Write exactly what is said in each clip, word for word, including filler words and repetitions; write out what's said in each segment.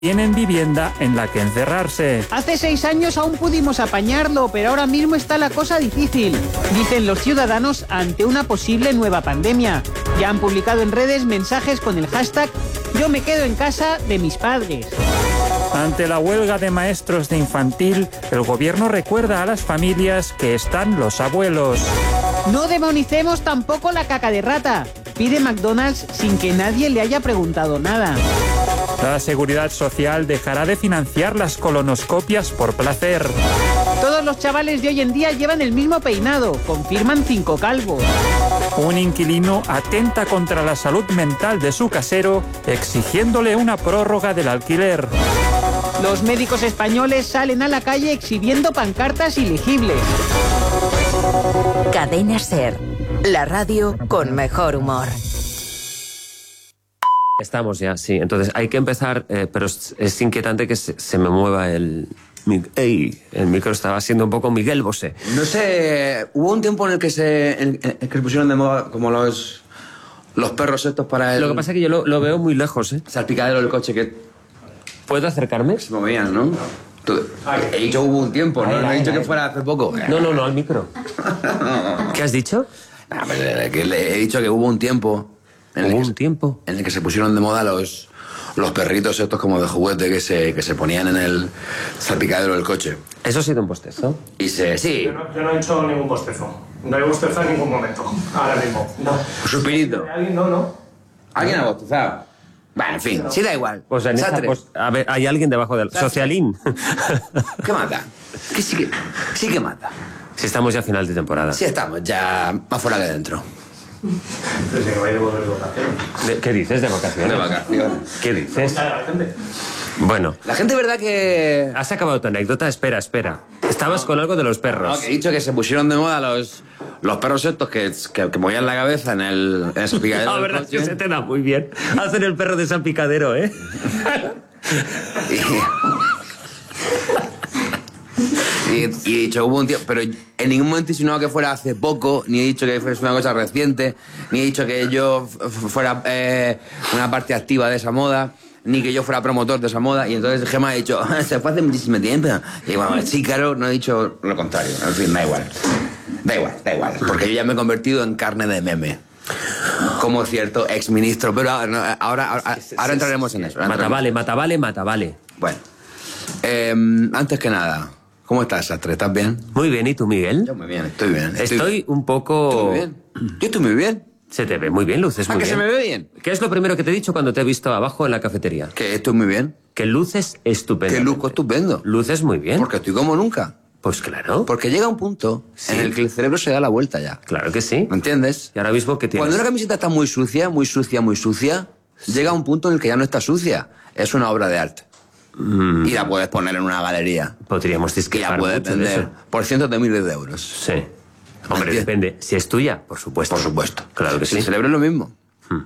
tienen vivienda en la que encerrarse. Hace seis años aún pudimos apañarlo, pero ahora mismo está la cosa difícil, dicen los ciudadanos ante una posible nueva pandemia. Ya han publicado en redes mensajes con el hashtag Yo me quedo en casa de mis padres. Ante la huelga de maestros de infantil, el gobierno recuerda a las familias que están los abuelos. No demonicemos tampoco la caca de rata, pide McDonald's sin que nadie le haya preguntado nada. La Seguridad Social dejará de financiar las colonoscopias por placer. Todos los chavales de hoy en día llevan el mismo peinado, confirman cinco calvos. Un inquilino atenta contra la salud mental de su casero, exigiéndole una prórroga del alquiler. Los médicos españoles salen a la calle exhibiendo pancartas ilegibles. Cadena SER, la radio con mejor humor. Estamos ya, sí. Entonces hay que empezar, eh, pero es, es inquietante que se, se me mueva el... ¡Ey! El micro estaba siendo un poco Miguel Bosé. No sé, hubo un tiempo en el que se, en, en que se pusieron de moda como los, los perros estos para el... Lo que pasa es que yo lo, lo veo muy lejos, ¿eh? Salpicadero del coche que... ¿Puedo acercarme? Se movían, ¿no? Tú, he dicho hubo un tiempo, ¿no? Ay, No he ay, dicho ay. que fuera hace poco. No, no, no, al micro. ¿Qué has dicho? Nah, pero que le he dicho que hubo un tiempo... En el ¿Hubo que un tiempo? En el que se pusieron de moda los, los perritos estos como de juguete que se, que se ponían en el salpicadero del coche. ¿Eso ha sido un postezo? Y se... Sí. Yo no, yo no he hecho ningún bostezo. No he bostezado en ningún momento. Ahora mismo. No. Un suspirito. ¿Alguien? No, no. ¿Alguien ha bostezado? Bueno, en fin, sí da igual. Pues en esa, Sastre. pues, a ver, hay alguien debajo del... Sastre. Socialín. ¿Qué mata? Que sí que, sí que mata. Si estamos ya a final de temporada. Sí estamos, ya más fuera que dentro. Pero si que vais de volver de vacaciones. ¿De- ¿Qué dices de vacaciones? De vacaciones. ¿Qué dices? ¿Gusta la gente? Bueno, La gente, ¿verdad que...? has acabado tu anécdota. Espera, espera. Estabas con algo de los No, perros. que he dicho que se pusieron de moda los, los perros estos que, que, que movían la cabeza en el, en el salpicadero La del verdad es que coche. se te da muy bien hacer el perro de San Picadero, ¿eh? Y, y, y he dicho, hubo un tiempo, pero en ningún momento he insinuado que fuera hace poco, ni he dicho que fuese una cosa reciente, ni he dicho que yo f- fuera eh, una parte activa de esa moda, ni que yo fuera promotor de esa moda. Y entonces Gemma ha dicho, se fue hace muchísimo tiempo. Y bueno, sí, claro, no he dicho lo contrario. En fin, da igual. Da igual, da igual. Porque yo ya me he convertido en carne de meme. Como cierto exministro. Pero ahora, no, ahora, ahora, ahora entraremos en eso. ahora Matavale, entraremos. matavale, matavale. Bueno, eh, antes que nada, ¿cómo estás, Sastre? ¿Estás bien? Muy bien, ¿y tú, Miguel? Yo muy bien, estoy bien. Estoy un Estoy poco... muy bien. Yo estoy muy bien. Se te ve muy bien, luces ¿A muy que bien. se me ve bien? ¿Qué es lo primero que te he dicho cuando te he visto abajo en la cafetería? Que estoy muy bien. Que luces estupendo. Que luzco estupendo. Luces muy bien. Porque estoy como nunca. Pues claro. Porque llega un punto Sí. en el que el cerebro se da la vuelta ya. Claro que sí. ¿Me entiendes? Y ahora mismo, ¿qué tienes? Cuando una camiseta está muy sucia, muy sucia, muy sucia, llega un punto en el que ya no está sucia. Es una obra de arte. Mm, Y la puedes poner en una galería. podríamos Que disquejar la puedes mucho de vender eso. por cientos de miles de euros. Sí. Hombre, Entiendo. depende. Si es tuya, por supuesto. Por supuesto. Claro que sí. El cerebro es lo mismo. Hmm.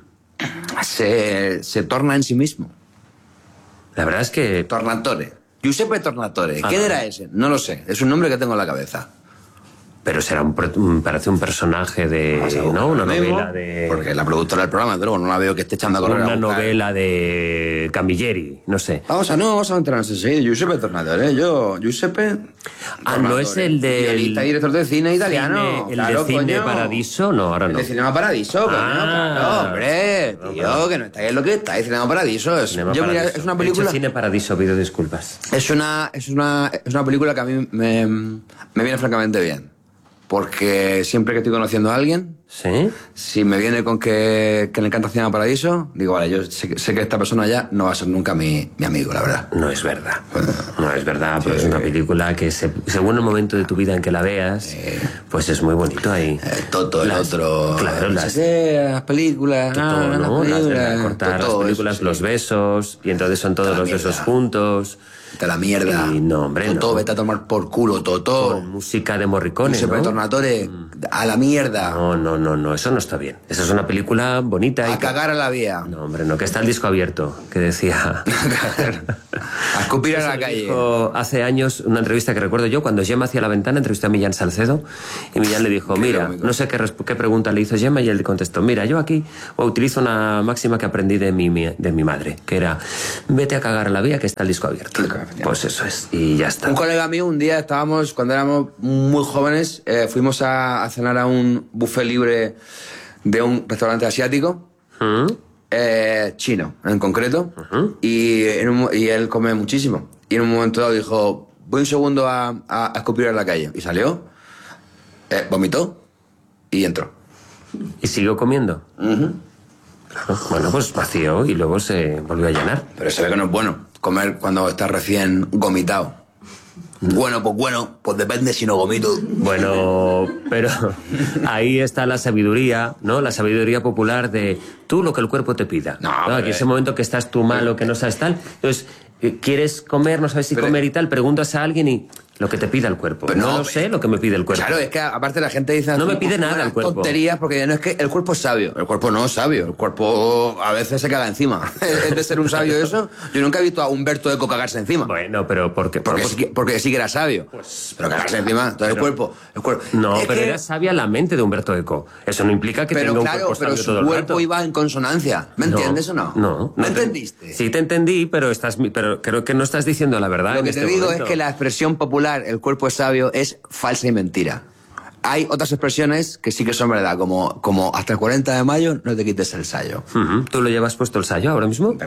Se, se torna en sí mismo. La verdad es que... Tornatore. Giuseppe Tornatore. Ah, ¿Quién no. era ese? No lo sé. Es un nombre que tengo en la cabeza. Pero será un, pro- un- parece un personaje de... ¿No? Una novela de... Porque la productora del programa, desde luego, no la veo que esté echando a correr. a Una buscar. novela de Camilleri, no sé. Vamos a, no, vamos a enterarnos enseguida. Giuseppe Tornatore, ¿eh? Yo, Giuseppe... Ah, ¿no es el del- Guionista y director de cine italiano. Cine- el claro, de Cine coño. Paradiso, no, ahora El no. de Cinema Paradiso, coño, Ah. claro, hombre, tío, que no estáis en lo que estáis, Cinema Paradiso. Es, Cinema yo, mira, Paradiso. es una He película... dicho Cine Paradiso, pido disculpas. Es una, es, una, es una película que a mí me, me viene francamente bien. Porque siempre que estoy conociendo a alguien, ¿Sí? si me viene con que, que le encanta Cinema Paradiso, digo, vale, yo sé, que- sé que esta persona ya no va a ser nunca mi, mi amigo, la verdad. No es verdad. No es verdad, pero es una película que se- según el momento de tu vida en que la veas, pues es muy bonito ahí. Eh, Toto, el Las- otro... Claro, no las... sé qué, las películas... Toto, ah, ¿no? las Las de películas, cortar Toto, las películas, eso, sí. los besos, y entonces son todos La los mierda. besos juntos, De la mierda. Y no, hombre, Toto, no. vete a tomar por culo, Toto. con música de Morricone, Giuseppe ¿no? Tornatore, a la mierda. No, no, no, no, eso no está bien. Esa es una película bonita. y A que- cagar a la vía. No, hombre, no, que está el disco abierto, que decía... A escupir a Eso la lo calle. dijo hace años, una entrevista que recuerdo yo, cuando Gemma hacía La Ventana, entrevistó a Millán Salcedo, y Millán le dijo, mira, no sé qué, qué pregunta le hizo Gemma, y él le contestó, mira, yo aquí utilizo una máxima que aprendí de mi, de mi madre, que era, vete a cagar a la vía que está el disco abierto. Pues eso es, y ya está. Un colega mío, un día estábamos, cuando éramos muy jóvenes, eh, fuimos a, a cenar a un buffet libre de un restaurante asiático, ¿Mm? eh, chino en concreto, Uh-huh. y, en un, y él come muchísimo. Y en un momento dado dijo, voy un segundo a, a, a escupir en la calle. Y salió, eh, vomitó y entró. ¿Y siguió comiendo? Uh-huh. Claro. Bueno, pues vació y luego se volvió a llenar. Pero se ve que no es bueno comer cuando estás recién gomitado. Bueno, pues bueno, pues depende si no vomito. Bueno, pero ahí está la sabiduría, ¿no? La sabiduría popular de tú lo que el cuerpo te pida. No, ¿no? pero- Aquí ese momento que estás tú malo, que no sabes tal. Entonces, eh, quieres comer, no sabes si Pero- comer y tal, preguntas a alguien y lo que te pida el cuerpo. Pero no, no, lo sé lo que me pide el cuerpo. Claro, es que aparte la gente dice... No me pide nada el cuerpo. Tonterías, porque no es que el cuerpo es sabio. El cuerpo no es sabio. El cuerpo a veces se caga encima. Es de ser un sabio eso. Yo nunca he visto a Humberto Eco cagarse encima. Bueno, pero ¿por qué? Porque, Pues- sí, que- porque sí que era sabio. pero cagarse encima. Entonces el cuerpo... El cuerpo No, es pero que- era sabia la mente de Humberto Eco. Eso no implica que Pero tenga claro, un cuerpo pero sabio su todo el cuerpo rato. iba en consonancia. ¿Me No, entiendes o no? No. ¿Me no te- entendiste? Sí te entendí, pero, estás, pero creo que no estás diciendo la verdad Lo en que este te digo momento. es que la expresión popular, el cuerpo es sabio, es falsa y mentira. Hay otras expresiones que sí que son verdad, como, como hasta el cuarenta de mayo no te quites el sayo. Ujú. ¿Tú lo llevas puesto el sayo ahora mismo?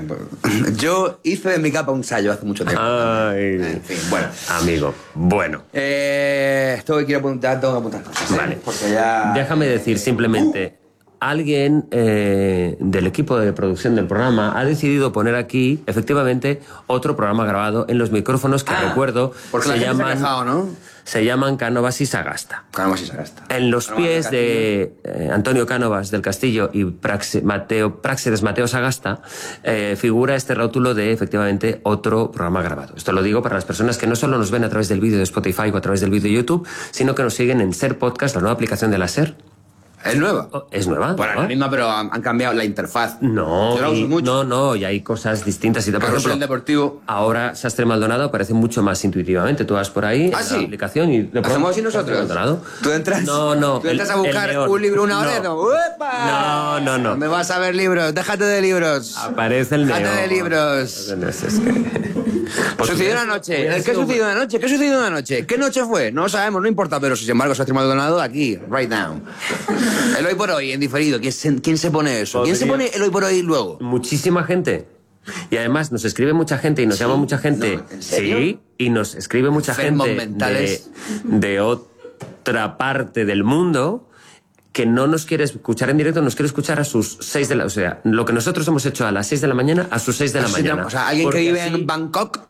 Yo hice de mi capa un sayo hace mucho tiempo. Ay, En fin, bueno. amigo, bueno. Eh, esto que quiero apuntar, tengo que apuntar cosas. ¿eh? Vale. Porque ya... Déjame decir simplemente, alguien eh, del equipo de producción del programa ha decidido poner aquí, efectivamente, otro programa grabado en los micrófonos que Ah, recuerdo porque la se gente se ha llaman, quejado, ¿no? se llaman Cánovas y Sagasta. Cánovas y Sagasta. En los Cánovas pies del de eh, Antonio Cánovas del Castillo y Praxe- Mateo, Práxedes Mateo Sagasta eh, figura este rótulo de, efectivamente, otro programa grabado. Esto lo digo para las personas que no solo nos ven a través del vídeo de Spotify o a través del vídeo de YouTube, sino que nos siguen en Ser Podcast, la nueva aplicación de la Ser. ¿Es nueva? Oh, ¿Es nueva? Bueno, ¿no? la misma, pero han, han cambiado la interfaz. No, Yo la uso y- mucho. no, no, y hay cosas distintas. Y por Carrusel ejemplo, deportivo. ahora Sastre Maldonado aparece mucho más intuitivamente. Tú vas por ahí, ¿Ah, en sí? la aplicación y... de ¿Hacemos pronto, así nosotros? Sastre Maldonado. Tú entras, No, no. tú entras el- a buscar el león. un libro una hora No. y ¡Uepa! No, no, no. ¿Dónde vas a ver libros? Déjate de libros. Aparece el Déjate neón. de libros. No sé, es que- Pues Sucedió hubiera- una noche. hubiera ¿Qué sido- sucedió una noche? ¿Qué sucedió una noche? ¿Qué noche fue? No lo sabemos, no importa, pero sin embargo, Sastre Maldonado aquí, right now. El hoy por hoy, en diferido. ¿Quién se, quién se pone eso? ¿Quién se Podría- pone el hoy por hoy luego? Muchísima gente. Y además nos escribe mucha gente y nos llama mucha gente. No, ¿en serio? Sí, y nos escribe mucha Enfermos gente mentales. de, de otra parte del mundo que no nos quiere escuchar en directo, nos quiere escuchar a sus seis de la... O sea, lo que nosotros hemos hecho a las seis de la mañana, a sus seis de la Así, mañana. O sea, alguien que Porque vive así- en Bangkok.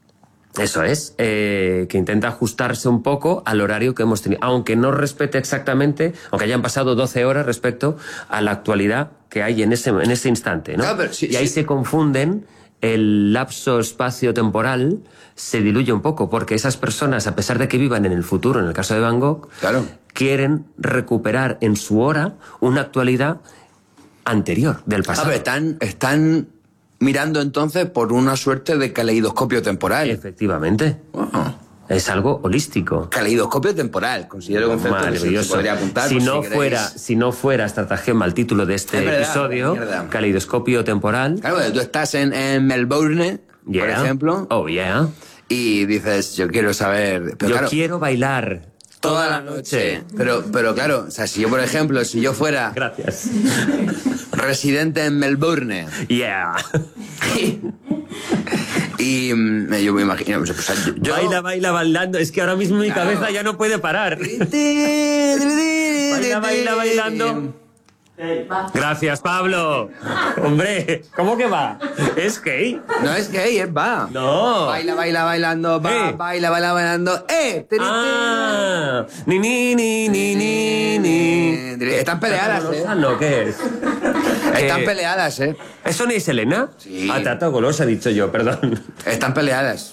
Eso es, eh, que intenta ajustarse un poco al horario que hemos tenido, aunque no respete exactamente, aunque hayan pasado doce horas respecto a la actualidad que hay en ese, en ese instante, ¿no? Claro, pero sí, y ahí sí. se confunden, el lapso espacio-temporal se diluye un poco, porque esas personas, a pesar de que vivan en el futuro, en el caso de Van Gogh, Claro. quieren recuperar en su hora una actualidad anterior, del Ah, pasado. pero están, están mirando entonces por una suerte de caleidoscopio temporal. Efectivamente. Wow. Es algo holístico. Caleidoscopio temporal, considero el concepto que se- se Maravilloso. podría apuntar. si, por no queréis. fuera, si no fuera estratagema el título de este Es verdad, episodio, mierda. caleidoscopio temporal. Claro, tú estás en, en Melbourne, por Yeah. ejemplo, Oh, yeah. y dices, yo quiero saber... Pero Yo claro, quiero bailar toda la noche. Pero, pero claro, o sea, si yo, por ejemplo, si yo fuera Gracias. residente en Melbourne Yeah. y mm, yo me imagino... O sea, yo, yo- Baila, baila, bailando. Es que ahora mismo mi Claro. cabeza ya no puede parar. Baila, baila, bailando. Gracias, Pablo. Hombre, ¿cómo que va? ¿Es gay? No es gay, es va. No. Baila, baila, bailando, va, Eh. baila, baila, bailando, ¡eh! Tiri, Ah, ni, ni, ni, ni, ni, ni. tiri. Están peleadas, ¿eh? ¿No? ¿Qué es? Están Eh, peleadas, ¿eh? ¿Eso ni es Elena? Sí. Ah, Tata Golosa, he dicho yo, perdón. Están peleadas.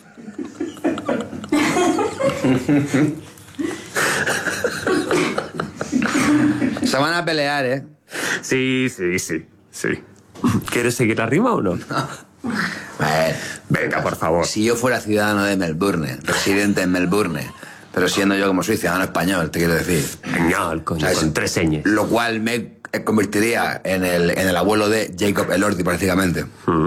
Se van a pelear, ¿eh? Sí, sí, sí, sí. ¿Quieres seguir la rima o no? Bueno, Venga, por favor. Si yo fuera ciudadano de Melbourne, residente en Melbourne, pero siendo yo como soy ciudadano español, te quiero decir. Genial, coño, ¿Sabes? con tres señas. Lo cual me convertiría en el, en el abuelo de Jacob Elordi, prácticamente. Mm.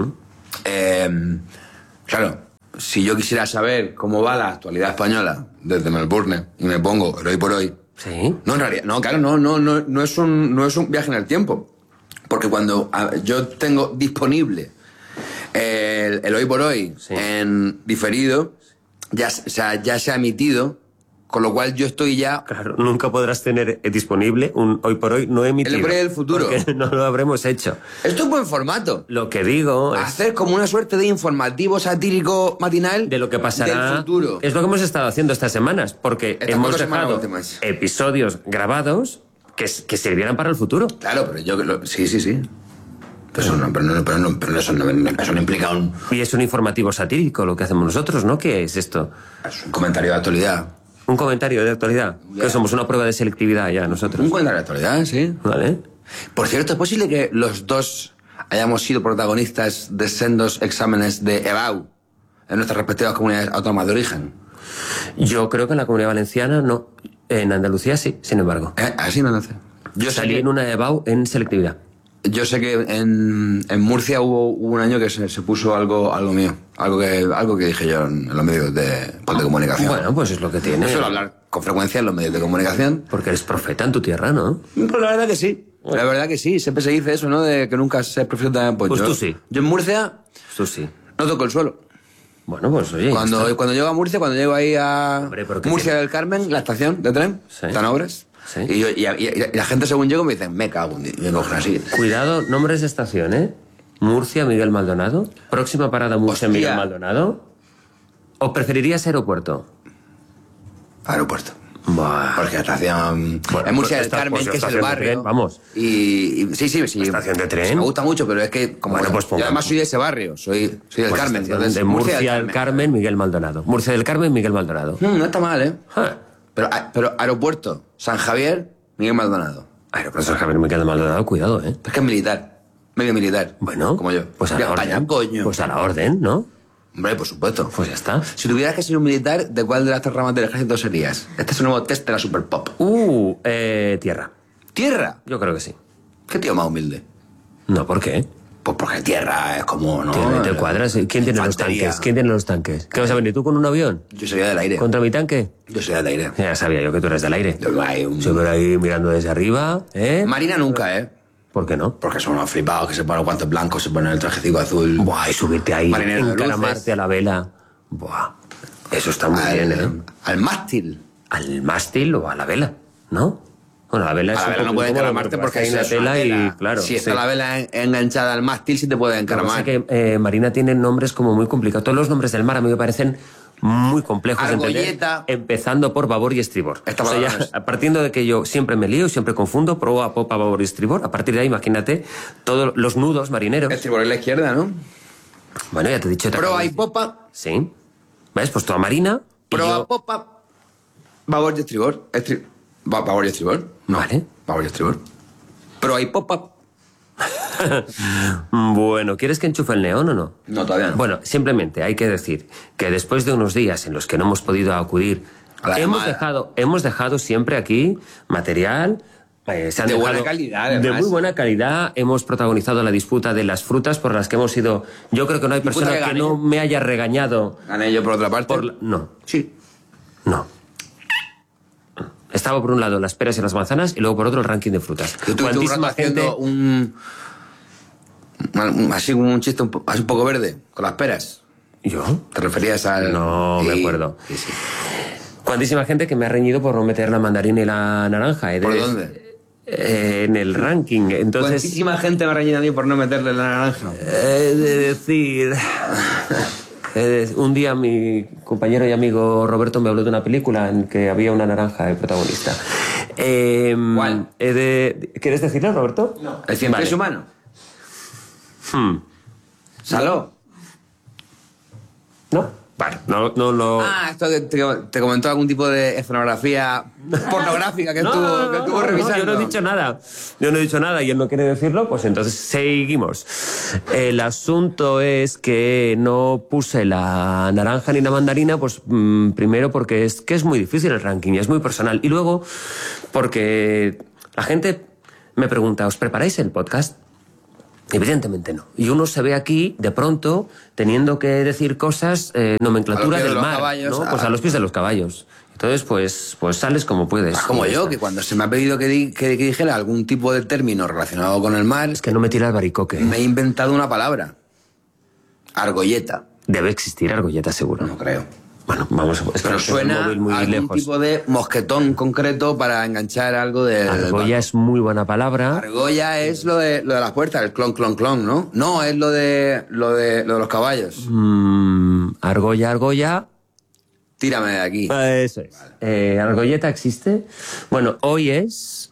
Eh, claro, si yo quisiera saber cómo va la actualidad española desde Melbourne y me pongo el hoy por hoy. Sí. No, en realidad, no, claro, no, no, no, no es un, no es un viaje en el tiempo. Porque cuando a, yo tengo disponible el, el hoy por hoy Sí. en diferido, ya, o sea, ya se ha emitido, con lo cual yo estoy ya... Claro, nunca podrás tener eh, disponible un hoy por hoy no emitido. El hoy por hoy del futuro. Porque no lo habremos hecho. Esto es buen formato. Lo que digo es Hacer como una suerte de informativo satírico matinal de lo que pasará. del futuro. Es lo que hemos estado haciendo estas semanas, porque Estas hemos cuatro semanas dejado últimas. episodios grabados que, s- que sirvieran para el futuro. Claro, pero yo... Lo, sí, sí, sí. Pero eso no, pero no, pero no, pero eso no, eso no implica un, Y es un informativo satírico lo que hacemos nosotros, ¿no? ¿Qué es esto? es un comentario de actualidad. Un comentario de actualidad. Ya. Que somos una prueba de selectividad ya nosotros. Un comentario de actualidad, sí. ¿Vale? Por cierto, ¿es posible que los dos hayamos sido protagonistas de sendos exámenes de E B A U en nuestras respectivas comunidades autónomas de origen? Yo creo que en la Comunidad Valenciana no. En Andalucía sí, sin embargo. ¿Eh? Así no nace. Yo sé Salí que, en una E B A U en selectividad. yo sé que en, en Murcia hubo, hubo un año que se, se puso algo, algo mío. Algo que, algo que dije yo en, en los medios de, pues, de comunicación. Bueno, pues es lo que tiene. No suelo hablar con frecuencia en los medios de comunicación. Porque eres profeta en tu tierra, ¿no? Pues la verdad que sí. La verdad que sí. Siempre se dice eso, ¿no? De que nunca se perfecta. Pues, Pues yo, tú sí. Yo en Murcia Tú sí. no toco el suelo. Bueno, pues oye. ya Cuando, está. cuando llego a Murcia, cuando llego ahí a Hombre, ¿pero qué Murcia tiene? del Carmen, la estación de tren, Sí. están obras. Sí. Y, yo, y, y- y la gente según llego me dicen, me cago en Dios", y me cogen así. Cuidado, nombres de estación, ¿eh? Murcia, Miguel Maldonado. Próxima parada, Murcia, Hostia. Miguel Maldonado. ¿O preferirías aeropuerto? Aeropuerto. Buah. Porque la estación... Bueno, es Murcia pues del esta- Carmen, pues que es el estación de barrio. tren, vamos. Y, y- sí, sí, sí. Estación de tren. Me gusta mucho, pero es que como Bueno, pues yo pongamos. además soy de ese barrio, soy, soy del Pues Carmen. estación entonces, de Murcia, del Carmen, Miguel Maldonado. Murcia del Carmen, Miguel Maldonado. Mm, no está mal, ¿eh? Ja. Pero, ah, pero aeropuerto, San Javier, Miguel Maldonado. Aeropuerto del Carmen, Miguel Maldonado, cuidado, ¿eh? Es que es militar, medio militar. Bueno. Como yo. Pues a De la España, orden. coño. Pues a la orden, ¿no? Hombre, por supuesto. Pues ya está. Si tuvieras que ser un militar, ¿de cuál de las tres ramas del ejército serías? Este es un nuevo test de la Super Pop. Uh, eh, tierra. ¿Tierra? Yo creo que sí. ¿Qué tío más humilde? No, ¿por qué? Pues porque tierra es como, ¿no? Tierra, te cuadras. ¿Quién tiene los Infantería. tanques? ¿Quién tiene los tanques? ¿Qué vas a venir tú con un avión? Yo sería del aire. ¿Contra mi tanque? Yo sería del aire. Ya sabía yo que tú eres del aire. Yo hay un... Siempre ahí mirando desde arriba, ¿eh? Marina nunca, ¿eh? ¿Por qué no? Porque son unos flipados que se ponen los guantes blancos, se ponen el trajecito azul. Buah, y subirte ahí, Marinero de encaramarte luces. a la vela. Buah, eso está muy al, bien, ¿eh? al mástil. Al mástil o a la vela, ¿no? Bueno, la vela es A la un vela no poco puede incómodo encaramarte porque hay es una eso, tela y, tela. claro. Si está sí. la vela en- enganchada al mástil, sí te puede Lo que pasa encaramar. es que eh, Marina tiene nombres como muy complicados. Todos los nombres del mar a mí me parecen muy complejos de entender. Argolleta. Empezando por babor y estribor. Esta O sea, palabra ya, es- a partiendo de que yo siempre me lío y siempre confundo, proa, popa, babor y estribor. A partir de ahí, imagínate, todos los nudos marineros. Estribor en la izquierda, ¿no? Bueno, ya te he dicho... te Proa acabo y de- popa, Sí. ¿Ves? Pues toda Marina... y proa, yo- popa, babor y estribor. Estri... ba- babor y estribor. No. Vale. Babor y estribor. Proa y popa. Bueno, ¿quieres que enchufe el neón o no? No, todavía no. Bueno, simplemente hay que decir que después de unos días en los que no hemos podido acudir, A la hemos llamada. dejado, hemos dejado siempre aquí material. eh, se han De dejado- buena calidad, De además. muy buena calidad. Hemos protagonizado la disputa de las frutas por las que hemos ido. Yo creo que no hay Disputa persona que que gané. no me haya regañado. Gané yo por otra parte. Por la- No, Sí. no. Estaba por un lado las peras y las manzanas y luego por otro el ranking de frutas. Yo estuve un rato Cuantísima gente. haciendo un... un- Así un chiste un, po- así un poco verde, con las peras. ¿Yo? ¿Te referías al...? No me Sí, acuerdo. Sí, sí. Cuantísima gente que me ha reñido por no meter la mandarina y la naranja. He de- ¿Por dónde? Eh, en el ranking. Entonces, Cuantísima gente me ha reñido a mí por no meterle la naranja. he de decir... he de- un día mi compañero y amigo Roberto me habló de una película en que había una naranja de protagonista. Eh, ¿Cuál? he de- ¿Quieres decirlo, Roberto? No. ¿El cien pies humano? Hmm. ¿Saló? ¿No? Bueno, no, no lo... Ah, esto que te, te comentó algún tipo de escenografía pornográfica que No, estuvo, no, no, que estuvo no, revisando. yo no he dicho nada. Yo no he dicho nada y él no quiere decirlo, pues entonces seguimos. El asunto es que no puse la naranja ni la mandarina, pues mmm, primero porque es que es muy difícil el ranking y es muy personal. Y luego porque la gente me pregunta, ¿os preparáis el podcast? Evidentemente no. Y uno se ve aquí, de pronto, teniendo que decir cosas, eh, nomenclatura del de mar, caballos, ¿no? a... Pues a los pies de los caballos. Entonces, pues, pues sales como puedes. Pues como yo, que cuando se me ha pedido que, di, que, que dijera algún tipo de término relacionado con el mar... Es que no me tira el baricoque. Me he inventado una palabra. Argolleta. Debe existir argolleta, seguro. No creo. Bueno, vamos a... Es Pero suena móvil muy a algún lejos. tipo de mosquetón concreto para enganchar algo de... Argolla es muy buena palabra. Argolla es lo de, lo de las puertas, el clon, clon, clon, ¿no? No, es lo de, lo de, lo de los caballos. Mm, argolla, argolla... Tírame de aquí. Ah, eso es. Vale. Eh, ¿Argolleta existe? Bueno, hoy es...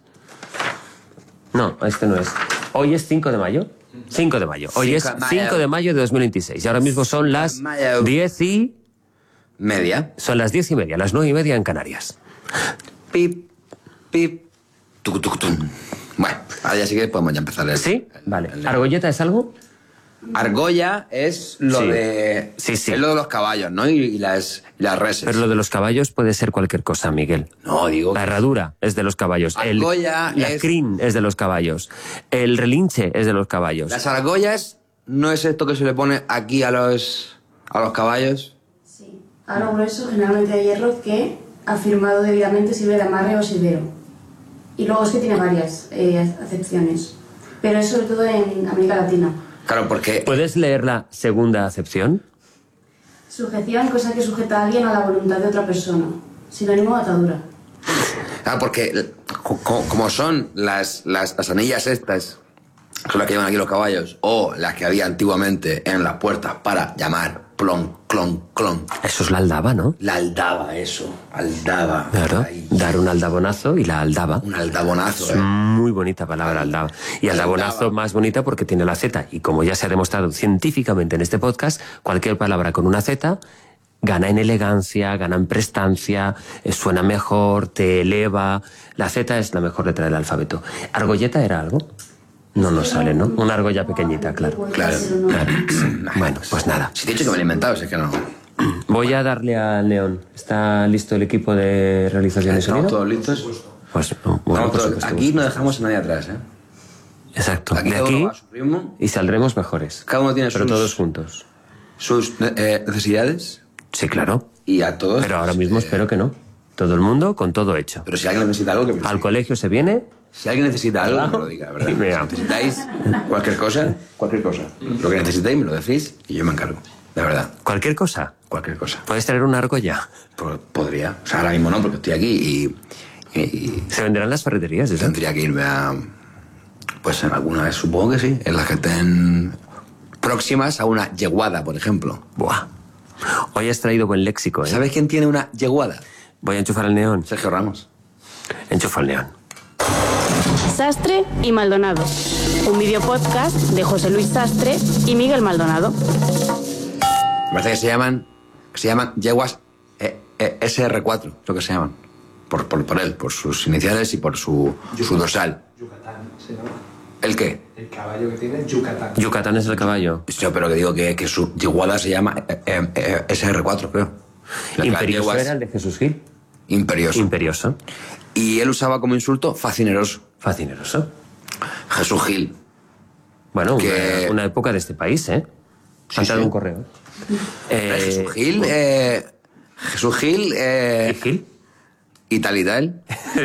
No, este no es. Hoy es cinco de mayo. cinco de mayo. Hoy es cinco de mayo de dos mil veintiséis. Y ahora mismo son las diez y... Media. Son las diez y media, las nueve y media en Canarias. Pip, pip, tuc, tuc, tum. Bueno, ahora ya sí que podemos ya empezar. El, ¿Sí? el, vale. el, el... ¿Argolleta es algo? Argolla es lo sí. de... Sí, sí. Es lo de los caballos, ¿no? Y, y, las, y las reses. Pero lo de los caballos puede ser cualquier cosa, Miguel. No, digo... La herradura es de los caballos. Argolla el, la es... crin es de los caballos. El relinche es de los caballos. Las argollas no es esto que se le pone aquí a los, a los caballos... Aro grueso, generalmente de hierro, que afirmado debidamente sirve de amarre o silbero. Y luego es que tiene varias eh, acepciones, pero es sobre todo en América Latina. Claro, porque... ¿Puedes leer la segunda acepción? Sujeción, cosa que sujeta a alguien a la voluntad de otra persona. Sinónimo de atadura. Claro, porque como son las, las, las anillas estas, que son las que llevan aquí los caballos, o las que había antiguamente en las puertas para llamar plon, clon, clon. Eso es la aldaba, ¿no? La aldaba, eso. Aldaba. Claro. Ahí. Dar un aldabonazo y la aldaba. Un aldabonazo, es ¿eh? Muy bonita palabra, aldaba. Y aldabonazo aldaba. Más bonita porque tiene la Z. Y como ya se ha demostrado científicamente en este podcast, cualquier palabra con una Z gana en elegancia, gana en prestancia, suena mejor, te eleva. La Z es la mejor letra del alfabeto. ¿Argolleta era algo? No nos sale, ¿no? Una argolla pequeñita, claro. Claro. claro. Bueno, pues nada. Si te he dicho que me lo he inventado, es que no. Voy a darle al León. ¿Está listo el equipo de realización y sonido? ¿Estamos todos listos? Pues, bueno, pues todos. Aquí no dejamos a nadie atrás, ¿eh? Exacto. Aquí de aquí y saldremos mejores. Cada uno tiene sus... Pero todos juntos. ¿Sus eh, necesidades? Sí, claro. Y a todos... Pero ahora mismo eh... espero que no. Todo el mundo con todo hecho. Pero si alguien necesita algo... que me Al colegio se viene... Si alguien necesita algo, me lo diga, ¿verdad? Si necesitáis cualquier cosa, cualquier cosa. Lo que necesitéis me lo decís y yo me encargo. De verdad. ¿Cualquier cosa? Cualquier cosa. ¿Puedes traer una argolla? Podría. O sea, ahora mismo no, porque estoy aquí y... y ¿Se venderán las ferreterías? ¿eso? Tendría que irme a... Pues en alguna vez, supongo que sí. En las que estén próximas a una yeguada, por ejemplo. Buah. Hoy has traído buen léxico, ¿eh? ¿Sabes quién tiene una yeguada? Voy a enchufar el neón. Sergio Ramos. Enchufa el neón. Sastre y Maldonado, un videopodcast de José Luis Sastre y Miguel Maldonado. Me parece que se llaman, se llaman yeguas eh, eh, ese erre cuatro, lo que se llaman. Por, por, por él, por sus iniciales y por su, su dorsal. Yucatán se llama. ¿El qué? El caballo que tiene Yucatán. Yucatán es el caballo. Yo, pero que digo que, que su yeguada se llama eh, eh, eh, ese erre cuatro, creo. Imperioso era el de Jesús Gil. Imperioso. Imperioso. Y él usaba como insulto facineroso. Facineroso. Jesús Gil. Bueno, que... una, una época de este país, ¿eh? Sí, Han dado sí. un correo. Eh, Jesús Gil, eh, Jesús Gil, eh, ¿Y Gil? Y tal y tal.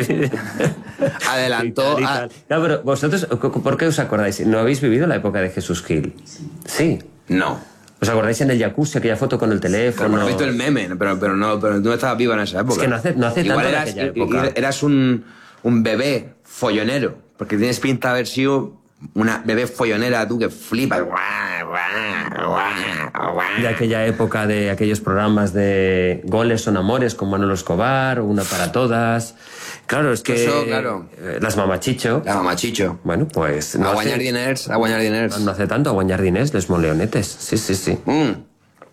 Adelantó. Y tal, y tal. A... No, pero vosotros, ¿por qué os acordáis? ¿No habéis vivido la época de Jesús Gil? Sí. Sí. No. ¿Os acordáis en el jacuzzi, aquella foto con el teléfono? Pero he visto el meme, pero, pero, no, pero tú no estabas viva en esa época. Es que no hace, no hace Igual tanto eras, en aquella época. Eras un, un bebé follonero, porque tienes pinta de haber sido una bebé follonera tú que flipas. De aquella época de aquellos programas de Goles son amores con Manolo Escobar, Una para todas. Claro, es que... Eso, claro. Eh, las mamachicho. La mamachicho. Bueno, pues... No a guanyar hace, diners, a guanyar diners. No hace tanto, a guanyar diners, les moleonetes. Sí, sí, sí. Mm.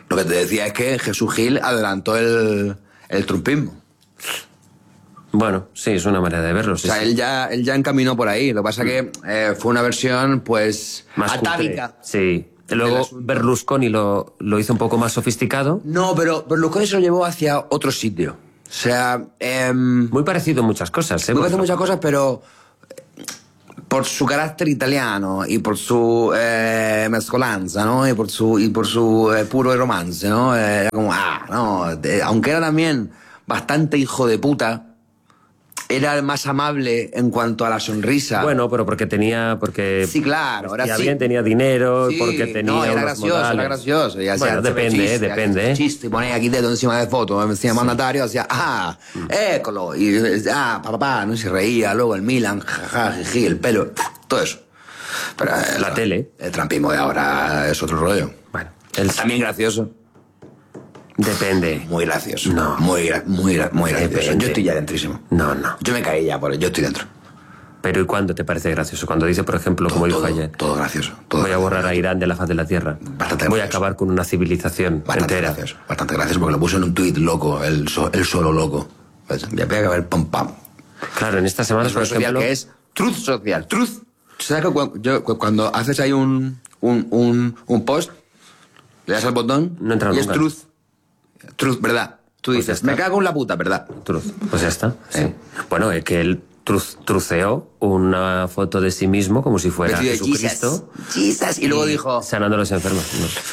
Lo que te decía es que Jesús Gil adelantó el, el trumpismo. Bueno, sí, es una manera de verlo. Sí, o sea, sí. él ya, él ya encaminó por ahí. Lo que pasa es que eh, fue una versión, pues, Más atávica. cutre. Sí. Luego Berlusconi lo, lo hizo un poco más sofisticado. No, pero Berlusconi se lo llevó hacia otro sitio. O sea... Eh, muy parecido en muchas cosas, ¿eh? Muy parecido en muchas cosas, pero... por su carácter italiano y por su eh, mezcolanza, ¿no? Y por su, y por su eh, puro romance, ¿no? Eh, era como, ah, no. De, aunque era también bastante hijo de puta, era el más amable en cuanto a la sonrisa. Bueno, pero porque tenía... porque sí, claro. Ahora sí. bien, tenía dinero, sí, porque tenía no, era unos gracioso, modales. era gracioso. Y hacía, bueno, depende, chiste, eh, depende. eh. Chiste, y ponía aquí dedo encima de foto, encima mandatario, hacía, ah, mm. écolo. Y, ah, papá, papá, no se reía. Luego el Milan, jaja, jiji, el pelo, todo eso. Pero la el, tele. El trampismo de ahora es otro rollo. Bueno, el... también gracioso. Depende. Muy gracioso. No. Muy, muy, muy gracioso. Depende. Yo estoy ya dentrísimo. No, no. Yo me caí ya por yo estoy dentro. Pero ¿y cuándo te parece gracioso? Cuando dice, por ejemplo, todo, como dijo todo, ayer. Todo gracioso. Todo voy gracioso, a borrar gracioso. a Irán de la faz de la Tierra. Bastante voy gracioso. a acabar con una civilización bastante entera. Gracioso, bastante gracioso porque lo puso en un tuit loco, el, so, el solo loco. Pues, ya pega que haber pam pam. Claro, en esta semana, por ejemplo... que es truth social. Truth. ¿Sabes que cuando, yo, cuando haces ahí un, un, un, un post, le das al botón no entra y nunca. es truth. Truth, ¿verdad? Tú pues dices, me cago en la puta, ¿verdad? Truth. Pues ya está. Sí. ¿Eh? Bueno, es que él truth, truceó una foto de sí mismo como si fuera Vestido de Jesucristo. Jesus. Jesus. Y, y luego dijo... sanando a los enfermos.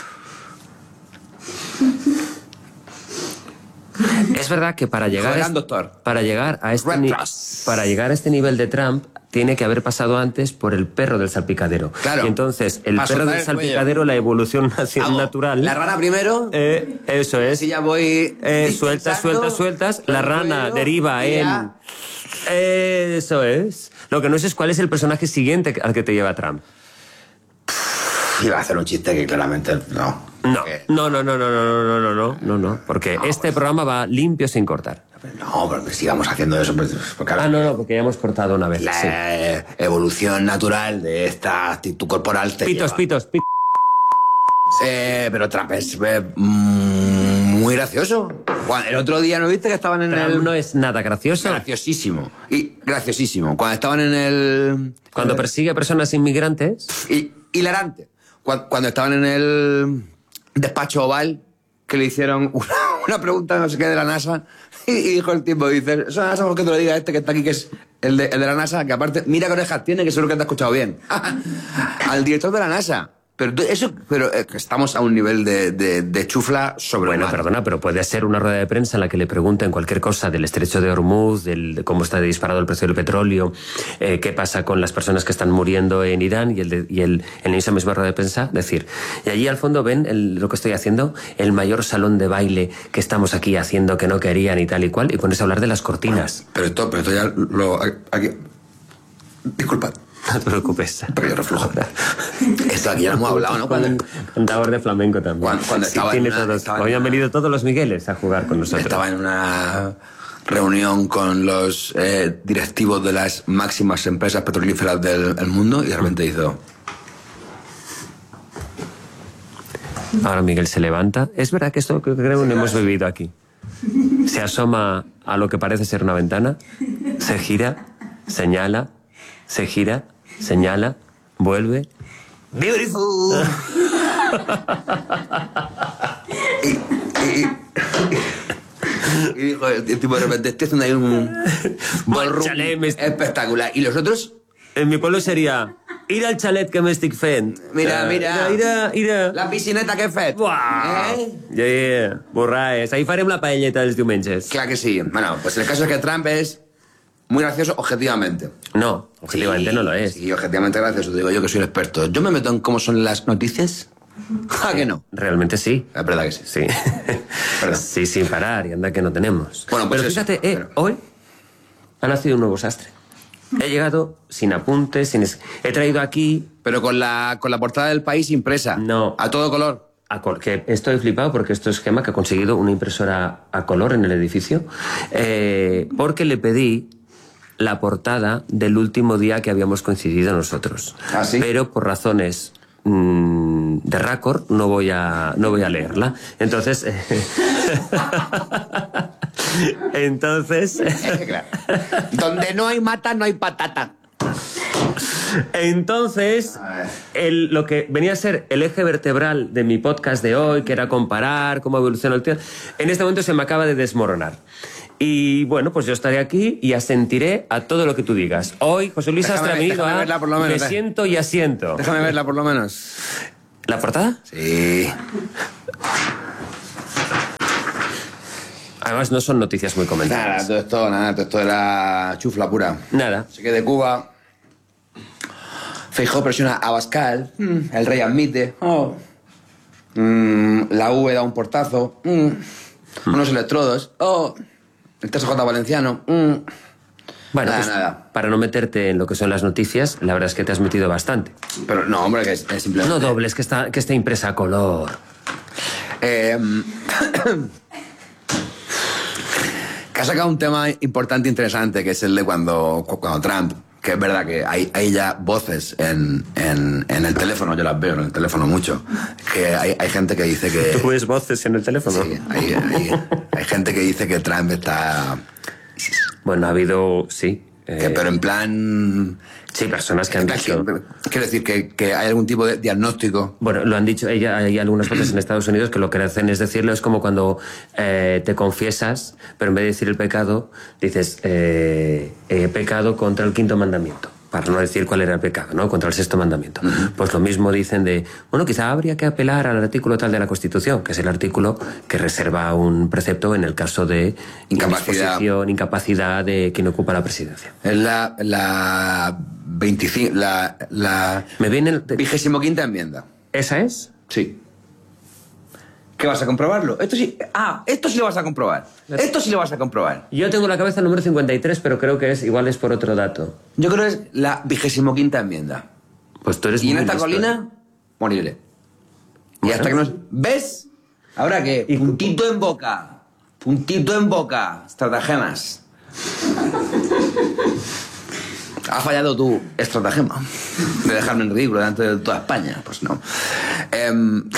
No. Es verdad que para llegar, Joder, es, doctor. para llegar a este ni, para llegar a este nivel de Trump tiene que haber pasado antes por el perro del salpicadero. Claro. Y entonces el Para perro del el salpicadero, la evolución natural. La rana primero. Eh, eso es. Si ya voy. Eh, sueltas, sueltas, sueltas. La rana deriva en. Eso es. Lo que no sé es cuál es el personaje siguiente al que te lleva Trump. Iba a hacer un chiste que claramente no. No, no, no, no, no, no, no, no, no, no, no, porque no, este pues... programa va limpio sin cortar. No, pero que sigamos haciendo eso. Porque ah, no, no, porque ya hemos cortado una vez. La sí. evolución natural de esta actitud corporal te Pitos, lleva. pitos, pitos. Eh, pero Trump es eh, muy gracioso. El otro día, ¿no viste que estaban en Trump el...? no es nada gracioso. Graciosísimo. Y graciosísimo. Cuando estaban en el... Cuando el... persigue a personas inmigrantes. Y, hilarante. Cuando, cuando estaban en el despacho oval, que le hicieron una, una pregunta no sé qué de la NASA, y, y dijo el tipo, dice, eso la NASA, ¿por qué te lo diga este que está aquí, que es el de, el de la NASA, que aparte, mira qué orejas tiene, que seguro que te ha escuchado bien. Al director de la NASA. Pero eso, pero eh, estamos a un nivel de, de, de chufla sobre. Bueno, perdona, pero puede ser una rueda de prensa en la que le pregunten cualquier cosa del estrecho de Hormuz, del, de cómo está disparado el precio del petróleo, eh, qué pasa con las personas que están muriendo en Irán, y el, de, y el en esa misma rueda de prensa decir, y allí al fondo ven el, lo que estoy haciendo, el mayor salón de baile que estamos aquí haciendo que no querían y tal y cual, y pones a hablar de las cortinas. Pero esto, pero esto ya lo aquí. Disculpad. No te preocupes. Pero yo reflujo. Esto aquí ya lo hemos hablado, ¿no? Cuando... Cantador de flamenco también. Cuando, cuando sí, estaba tiene en una, todos. estaba Hoy en han una... venido todos los Migueles a jugar con nosotros. Estaba en una reunión con los eh, directivos de las máximas empresas petrolíferas del, del mundo y de repente hizo... Ahora Miguel se levanta. Es verdad que esto creo que no hemos vivido aquí. Se asoma a lo que parece ser una ventana, se gira, señala, se gira, señala, vuelve. ¡Beautiful! y, y, y dijo el tipo de repente, estoy haciendo ahí un ballroom espectacular. ¿Y los otros? En mi pueblo sería... Ir al chalet que me estic fent. Mira, mira. Mira, mira. La piscineta que he fet. Uah. Eh? Yeah, borraes. Ahí farem la paelleta dels diumenges. Claro que sí. Bueno, pues el caso es que Trump es muy gracioso objetivamente. No, objetivamente sí, no lo es. Sí, objetivamente gracioso. Te digo yo que soy el experto. Yo me meto en cómo son las noticias. ¿A que no? Realmente sí. Es verdad que sí. Sí. Perdón. Sí, sin parar. Y anda que no tenemos. Bueno, pues pero eso, fíjate, eh, pero... hoy ha nacido un nuevo sastre. He llegado sin apuntes, sin... Es... He traído aquí... Pero con la, con la portada del País impresa. No. A todo color. A col... que estoy flipado porque esto es Gemma, que ha conseguido una impresora a color en el edificio. Eh, porque le pedí la portada del último día que habíamos coincidido nosotros. ¿Ah, sí? Pero por razones mmm, de Raccord, no voy a, no voy a leerla. Entonces... Eh, entonces... Donde no hay mata, no hay patata. Entonces, el, lo que venía a ser el eje vertebral de mi podcast de hoy, que era comparar cómo evoluciona el tiempo, en este momento se me acaba de desmoronar. Y bueno, pues yo estaré aquí y asentiré a todo lo que tú digas. Hoy, José Luis Sastre ha venido a verla por lo menos, Me eh. siento y asiento. Déjame verla por lo menos. ¿La portada? Sí. Además, no son noticias muy comentadas. Nada, todo esto, nada, todo esto era chufla pura. Nada. Así que de Cuba... Feijóo presiona a Abascal, mm. el rey admite, oh. mm, la U E da un portazo, mm. unos electrodos, oh. el T S J valenciano. Mm. Bueno, nada, pues, nada. Para no meterte en lo que son las noticias, la verdad es que te has metido bastante. Pero no, hombre, que es, es simplemente... No dobles, que está, que está impresa a color. Eh, que ha sacado un tema importante e interesante, que es el de cuando, cuando Trump... Que es verdad que hay, hay ya voces en, en, en el teléfono, yo las veo en el teléfono mucho, que hay, hay gente que dice que... ¿Tú ves voces en el teléfono? Sí, hay, hay, hay gente que dice que Trump está... Bueno, ha habido, sí. Que, Eh, pero en plan... sí, personas que han dicho... Quiero decir que, que hay algún tipo de diagnóstico. Bueno, lo han dicho, ella, hay algunas voces en Estados Unidos que lo que hacen es decirlo, es como cuando eh, te confiesas, pero en vez de decir el pecado, dices, eh, he pecado contra el quinto mandamiento, para no decir cuál era el pecado, ¿no? Contra el sexto mandamiento. Uh-huh. Pues lo mismo dicen de, bueno, quizá habría que apelar al artículo tal de la Constitución, que es el artículo que reserva un precepto en el caso de incapacidad, incapacidad de quien ocupa la presidencia. Es la... la veinticinco, la, la Me viene el... vigésimo quinta enmienda. ¿Esa es? Sí. ¿Qué vas a comprobarlo? Esto sí. Ah, esto sí lo vas a comprobar. Esto sí lo vas a comprobar. Yo tengo en la cabeza el número cincuenta y tres, pero creo que es igual es por otro dato. Yo creo que es la vigésimo quinta enmienda. Pues tú eres y muy en esta listo, colina, ¿eh? moriré. Bueno. Y hasta que nos... ¿Ves? Ahora que y... puntito en boca. Puntito en boca. Estratagemas. ¿Has fallado tu estratagema de dejarme en ridículo delante de toda España? Pues no. Eh,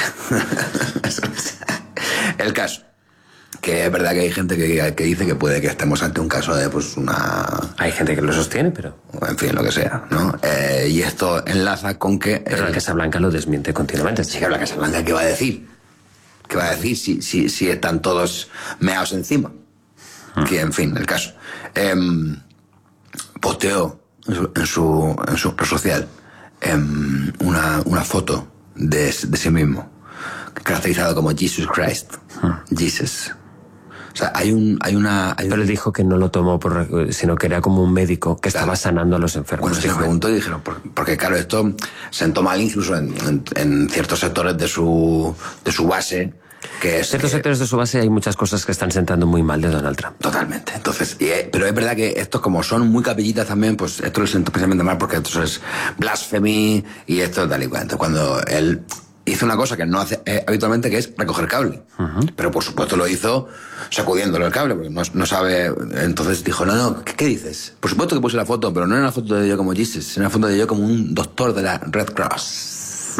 el caso. Que es verdad que hay gente que, que dice que puede que estemos ante un caso de pues una... Hay gente que lo sostiene, pero... En fin, lo que sea, ¿no? Eh, y esto enlaza con que... Pero la Casa Blanca lo desmiente continuamente. Sí, que la Casa Blanca, ¿qué va a decir? ¿Qué va a decir si, si, si están todos meados encima? Hmm. Que, en fin, el caso. Eh, posteó en su, en su, en su red social eh, una, una foto de, de sí mismo, caracterizado como Jesus Christ. Hmm. Jesus. O sea, hay un, hay una... Hay un... Pero él dijo que no lo tomó, por, sino que era como un médico que claro. estaba sanando a los enfermos. Bueno, se preguntó y dijeron, porque claro, esto sentó mal incluso en, en, en ciertos sectores de su, de su base. Que es ciertos que... sectores de su base hay muchas cosas que están sentando muy mal de Donald Trump. Totalmente. Entonces, y, pero es verdad que estos como son muy capillitas también, pues esto lo siento especialmente mal porque esto es blasphemy y esto tal y cual. Entonces, cuando él hizo una cosa que no hace eh, habitualmente, que es recoger cable. Uh-huh. Pero por supuesto lo hizo sacudiéndolo el cable, porque no, no sabe... Entonces dijo, no, no, ¿qué, ¿qué dices? Por supuesto que puse la foto, pero no era una foto de yo como Jesus, era una foto de yo como un doctor de la Red Cross.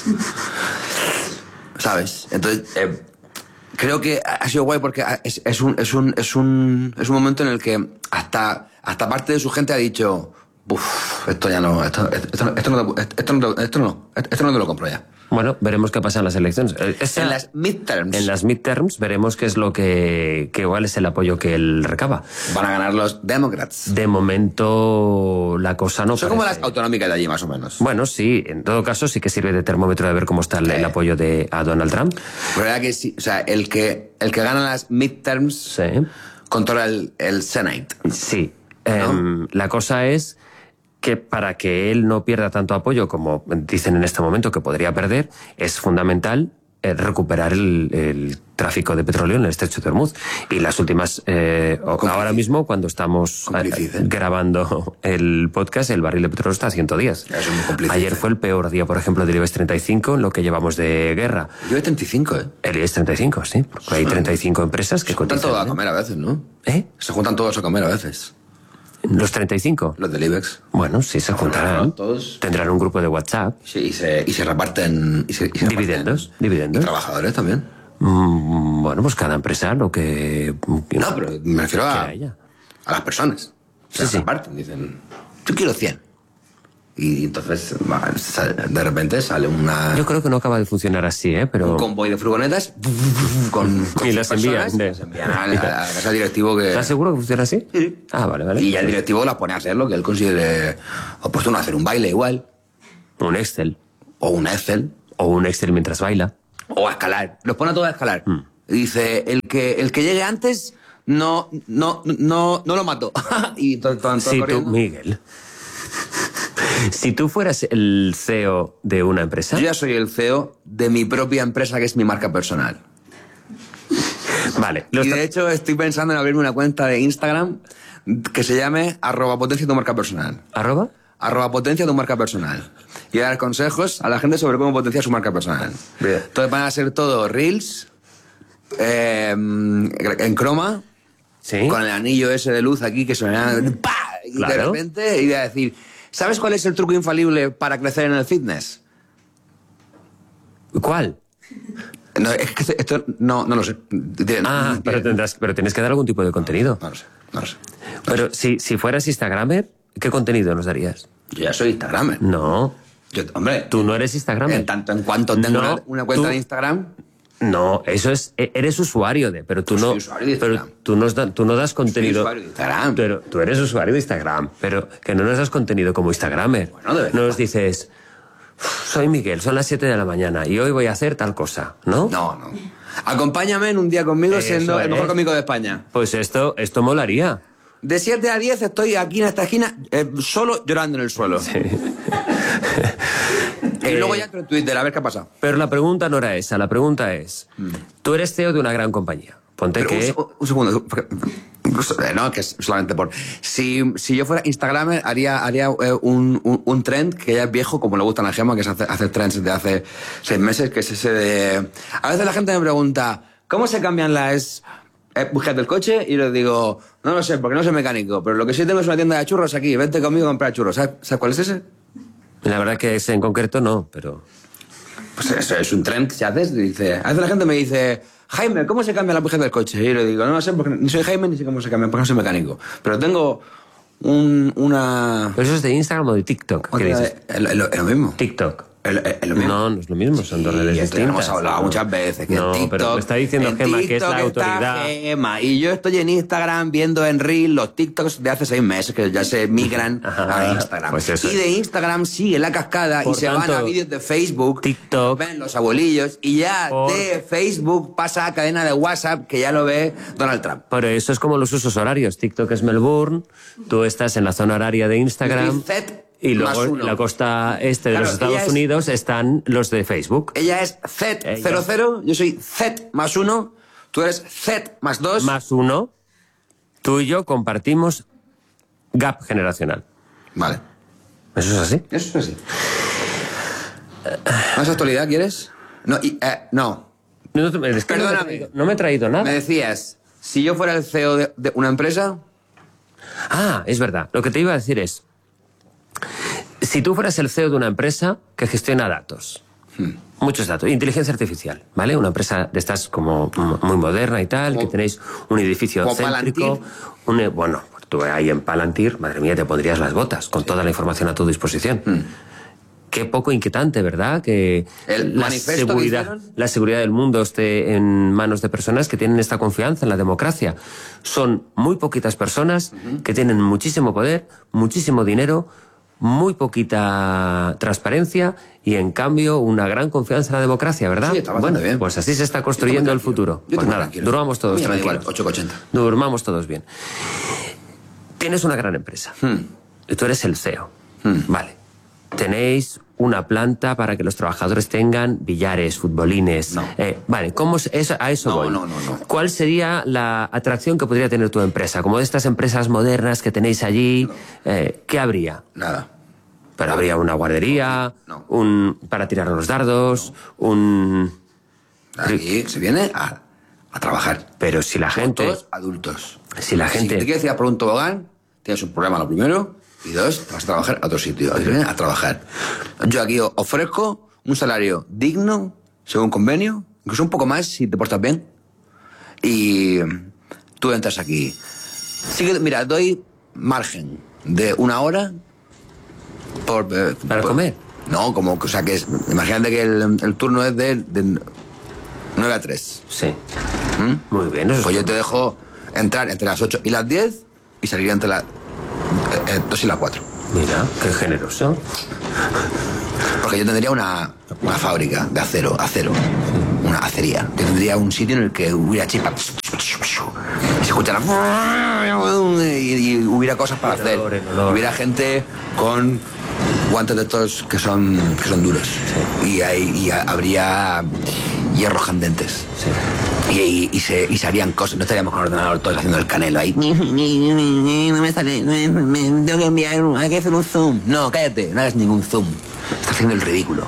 ¿Sabes? Entonces, eh, creo que ha sido guay porque es, es, un, es, un, es, un, es un momento en el que hasta, hasta parte de su gente ha dicho, uff, esto ya no, esto, esto, esto, no, esto, no, esto no, esto no te lo compro ya. Bueno, veremos qué pasa en las elecciones. Esa, en las midterms. En las midterms veremos qué es lo que, que igual es el apoyo que él recaba. Van a ganar los Democrats. De momento la cosa no Son parece. como las autonómicas de allí, más o menos. Bueno, sí, en todo caso sí que sirve de termómetro de ver cómo está el, sí. el apoyo de a Donald Trump. La verdad que sí, o sea, el que, el que gana las midterms sí. controla el, el Senate. Sí. ¿No? Eh, la cosa es que para que él no pierda tanto apoyo como dicen en este momento que podría perder, es fundamental eh, recuperar el, el tráfico de petróleo en el estrecho de Hormuz. Y las últimas, eh, ahora mismo, cuando estamos Cómplice. grabando el podcast, el barril de petróleo está a ciento diez. Eso es muy cómplice. Ayer fue el peor día, por ejemplo, del IBEX treinta y cinco en lo que llevamos de guerra. El IBEX treinta y cinco, ¿eh? El IBEX treinta y cinco, sí. Porque hay treinta y cinco empresas que se juntan cotizan. todos a comer a veces, ¿no? ¿Eh? Se juntan todos a comer a veces. ¿Los treinta y cinco? Los del IBEX. Bueno, sí, se juntarán. Todos. Tendrán un grupo de WhatsApp. Sí, y se, y se reparten... Y se, y se dividendos. reparten. Dividendos. Y trabajadores también. Mm, bueno, pues cada empresa lo que... No, pero me refiero a, haya. a las personas. Se Sí, sí. reparten, dicen, yo quiero cien. Y entonces, va, sale- de repente sale una... Yo creo que no acaba de funcionar así, ¿eh? Pero... un convoy de furgonetas con, con Y cien las envían, personas, de- las envían al, a la casa directivo que... ¿Estás seguro que funciona así? Sí. Ah, vale, vale. Y ya el directivo las pone a hacer lo que él considere oportuno, hacer un baile igual, Un Excel. o un Excel, O un Excel mientras baila. o a escalar. Los pone a todos a escalar. Mm. Y dice, el que, el que llegue antes no, no, no, no lo mato. Y todo, todo, todo Si tú, corriendo. Miguel... Si tú fueras el C E O de una empresa... Yo ya soy el C E O de mi propia empresa, que es mi marca personal. Vale. Los Y tra- de hecho estoy pensando en abrirme una cuenta de Instagram que se llame arroba potencia tu marca personal. ¿Arroba? Arroba potencia tu marca personal. Y dar consejos a la gente sobre cómo potenciar su marca personal. Bien. Entonces van a ser todo reels, eh, en croma, Sí. con el anillo ese de luz aquí que suena... ¡Pah! Y de Claro. repente iba a decir, ¿sabes cuál es el truco infalible para crecer en el fitness? ¿Cuál? No, es que esto no, no lo sé. Ah, pero, tendrás, pero tienes que dar algún tipo de contenido. No lo sé, no lo sé. Pero si, si fueras Instagramer, ¿qué contenido nos darías? Yo ya soy Instagramer. No, Yo, hombre, tú no eres Instagramer. en tanto en cuanto tengo No, una, una cuenta tú- de Instagram, No, eso es... e- Eres usuario de... Pero tú Yo no... soy usuario de pero Instagram. tú, nos da- tú no das contenido... usuario de Instagram. Pero tú eres usuario de Instagram. Pero que no nos das contenido como Instagramer. Bueno, de vez en no nos cuando. dices... Soy Miguel, son las siete de la mañana y hoy voy a hacer tal cosa, ¿no? no, no. Acompáñame en un día conmigo Eso siendo el mejor es. cómico de España. Pues esto, esto molaría. De siete a diez estoy aquí en esta esquina eh, solo llorando en el suelo. Y luego ya entro en Twitter a ver qué ha pasado. Pero la pregunta no era esa, la pregunta es... Tú eres C E O de una gran compañía. Ponte Mm. Pero que... un, un segundo. porque- incluso, eh, no, que es solamente por... Si, si yo fuera Instagramer, haría, haría eh, un, un, un trend que ya es viejo, como le gustan a Gemma, que es hacer, hacer trends de hace seis meses, que es ese de... A veces la gente me pregunta, ¿cómo se cambian las eh, bujías del coche? Y les digo, no lo sé, porque no soy mecánico, pero lo que sí tengo es una tienda de churros aquí, vente conmigo a comprar churros. ¿Sabes, ¿sabes cuál es ese? La verdad que ese en concreto no, pero... Pues eso es un trend que se hace. Dice, a veces la gente me dice, Jaime, ¿cómo se cambia la bujía del coche? Y yo le digo, no lo sé, porque ni soy Jaime ni sé cómo se cambia, porque no soy mecánico. Pero tengo un, una... ¿Pero eso es de Instagram o de TikTok? ¿Qué otra- dices? Es lo, es lo- es lo mismo. TikTok. Es lo- es lo mismo. No, no es lo mismo, son dos Sí, redes esto ya distintas. hemos hablado ¿no? muchas veces. Que No, en TikTok, pero me está diciendo en Gemma que es la TikTok está autoridad. Gemma, y yo estoy en Instagram viendo en Reel los TikToks de hace seis meses que ya se migran Ajá, a Instagram. pues eso y es. de Instagram sigue la cascada Por y se tanto, van a vídeos de Facebook, TikTok, ven los abuelillos y ya por- de Facebook pasa a cadena de WhatsApp que ya lo ve Donald Trump. Pero eso es como los usos horarios. TikTok es Melbourne, tú estás en la zona horaria de Instagram Yo soy Z y más luego uno. en la costa este de Claro, los Estados ella es- Unidos están los de Facebook. Ella es Z Ella. cero cero, yo soy Z más uno, tú eres Z más dos. Más uno, tú y yo compartimos gap generacional. Vale. ¿Eso es así? Eso es así. ¿Más actualidad quieres? No, y, eh, no. No, te- es que no me he Perdóname. traído- no me he traído nada. Me decías, si yo fuera el C E O de, de una empresa, Ah, es verdad. Lo que te iba a decir es, si tú fueras el C E O de una empresa que gestiona datos, Hmm. muchos datos, inteligencia artificial, ¿vale? Una empresa de estas como mm, muy moderna y tal, Como- que tenéis un edificio como céntrico, Palantir. un, e- bueno, pues tú ahí en Palantir, madre mía, te pondrías las botas con toda la información a tu disposición. Hmm. Qué poco inquietante, ¿verdad? Que El la manifiesto que seguridad, hicieron. la seguridad del mundo esté en manos de personas que tienen esta confianza en la democracia. Son muy poquitas personas que tienen muchísimo poder, muchísimo dinero, muy poquita transparencia y en cambio una gran confianza en la democracia, ¿verdad? Sí, está bastante bueno, bien. pues así se está construyendo Yo el estoy muy futuro. tranquilo. Yo Pues estoy muy nada, tranquilo. durmamos todos A mí me da igual, tranquilos. ocho ochenta. Durmamos todos bien. Tienes una gran empresa. Hmm. Tú eres el C E O. Vale. Tenéis una planta para que los trabajadores tengan billares, futbolines. No. Eh, vale, ¿cómo es eso, a eso No, voy? no, no, no. ¿Cuál sería la atracción que podría tener tu empresa? Como de estas empresas modernas que tenéis allí, eh, ¿qué habría? nada. Pero habría una guardería, No. un para tirar los dardos, un... Aquí se viene a, a trabajar. Pero si la gente... Todos adultos. Si la Si gente... te quieres ir a por un tobogán, tienes un problema lo primero, y dos, te vas a trabajar a otro sitio, a trabajar. Yo aquí ofrezco un salario digno, según convenio, incluso un poco más si te portas bien, y tú entras aquí. Sí que, mira, doy margen de una hora por... Eh, ¿Para por, comer? No, como, o sea, que es, imagínate que el, el turno es de, de nueve a tres. Sí. ¿Mm? Muy bien. Eso Pues es... yo te dejo entrar entre las ocho y las diez y salir entre las eh, dos y las cuatro. Mira, qué generoso. Porque yo tendría una, una fábrica de acero, acero, una acería. Yo tendría un sitio en el que hubiera chispas y se escuchara y, y hubiera cosas para el hacer. olor, el olor. Hubiera gente con guantes de estos que son, que son duros. Sí. Y, hay, y habría hierros candentes. Sí. Y, y, y, se, y se harían cosas, no estaríamos con el ordenador todos haciendo el canelo ahí. No me sale, me, me, tengo que enviar, hay que hacer un zoom. No, cállate, no hagas ningún zoom. Estás haciendo el ridículo.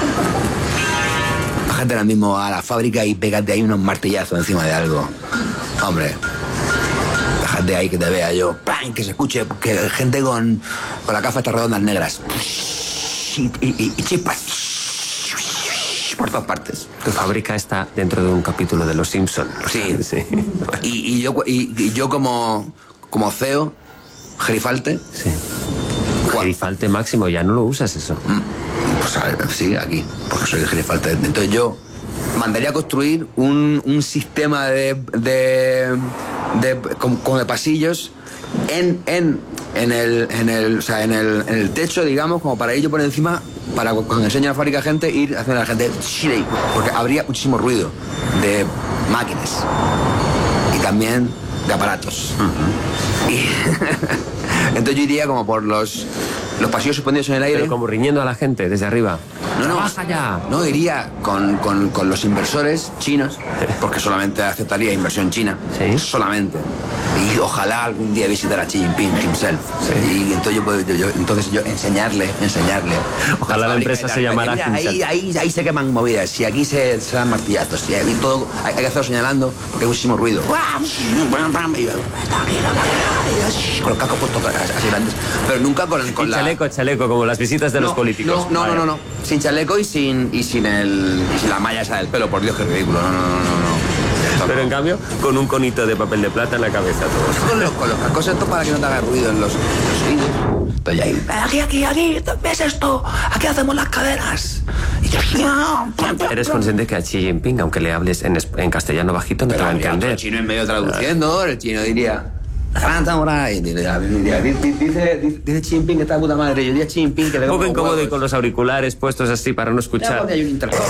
Bájate ahora mismo a la fábrica y pégate ahí unos martillazos encima de algo. Hombre, bájate ahí que te vea yo. ¡Pam! Que se escuche, que gente con, con la gafa estas redondas negras. Y, y, y chispas. Por todas partes. Tu fábrica está dentro de un capítulo de Los Simpson. Sí, sí. Y, y, yo, y, y yo como, como C E O, gerifalte. Sí. Gerifalte máximo, ya no lo usas eso. Pues a ver, sí, aquí, porque soy gerifalte. Entonces yo mandaría a construir un, un sistema de, de, de como, como de pasillos en, en, en, el, en, el, o sea, en, el, en el techo, digamos, como para ir yo por encima, para cuando enseño a la fábrica a gente, ir haciendo a la gente, porque habría muchísimo ruido de máquinas y también de aparatos. Uh-huh. Y entonces yo iría como por los, los pasillos suspendidos en el aire. Pero como riñendo a la gente desde arriba. No, no, ¡Trabaja ya! No, iría con, con, con los inversores chinos, porque solamente aceptaría inversión china. ¿Sí? Solamente. Y ojalá algún día visitar a Xi Jinping himself. Sí. Y entonces yo, puedo, yo, yo, entonces yo enseñarle, enseñarle. Ojalá la empresa se llamara Mira, ahí, ahí, ahí se queman movidas. Y aquí se, se dan martillazos. Y aquí todo hay, hay que hacerlo señalando porque hay muchísimo ruido. Con los cascos puestos así grandes. Pero nunca con, con y la... chaleco, chaleco, como las visitas de no, los políticos. No, no, no, no, no. Sin chaleco y sin, y sin, el, y sin la malla esa del pelo. Por Dios, qué ridículo. No, no, no, no. no. Pero en cambio, con un conito de papel de plata en la cabeza. Todo. Con los, con los cascos estos para que no te haga ruido en los, en los oídos. Estoy ahí. Aquí, aquí, aquí. ¿Ves esto? Aquí hacemos las caderas. Y yo... Eres consciente que a Xi Jinping, aunque le hables en, en castellano bajito, no pero te va a entender. El chino en medio traduciendo, el chino diría... Dice, dice, dice Xi Jinping que está de puta madre. Yo diría Xi Jinping que le un poco incómodo huevos. y con los auriculares puestos así para no escuchar. Ya, hay un intercambio.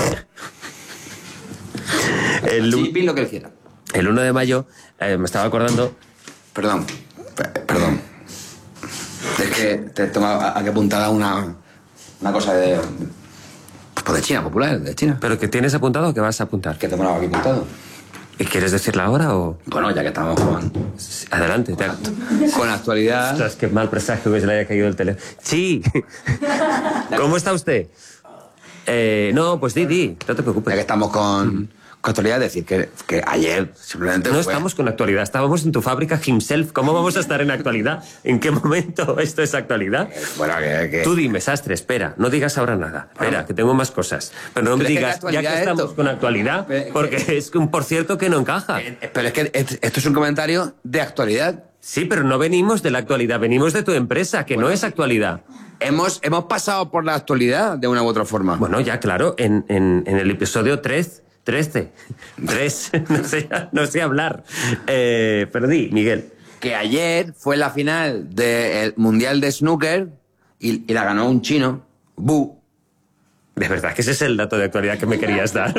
El, Xi Jinping lo que él quiera. El uno de mayo eh, me estaba acordando... Perdón, perdón. Es que te toma a que apuntada una, una cosa de... Pues de China, popular, de China. ¿Pero que tienes apuntado o que vas a apuntar? ¿Qué te pongo aquí apuntado? ¿Y quieres decirla ahora o...? Bueno, ya que estamos con... Adelante. Te... Con la actualidad... Ostras, qué mal presagio que se le haya caído el teléfono. Sí. ¿Cómo está usted? Eh, no, pues di, di. No te preocupes. Ya que estamos con... Con actualidad, decir que, que ayer simplemente No fue... estamos con actualidad, estábamos en tu fábrica himself. ¿Cómo vamos a estar en actualidad? ¿En qué momento esto es actualidad? Bueno, que... que... Tú dime, Sastre, espera, no digas ahora nada. Espera, bueno, que tengo más cosas. Pero no me digas, ya que estamos esto? con actualidad, porque que... es un por cierto que no encaja. Pero es que esto es un comentario de actualidad. Sí, pero no venimos de la actualidad, venimos de tu empresa, que bueno, no es actualidad. Hemos, hemos pasado por la actualidad de una u otra forma. Bueno, ya claro, en, en, en el episodio tres... Trece. Tres. No sé, no sé hablar. Eh, pero di, Miguel. Que ayer fue la final del Mundial de Snooker y, y la ganó un chino. Bu. De verdad que ese es el dato de actualidad que me querías dar.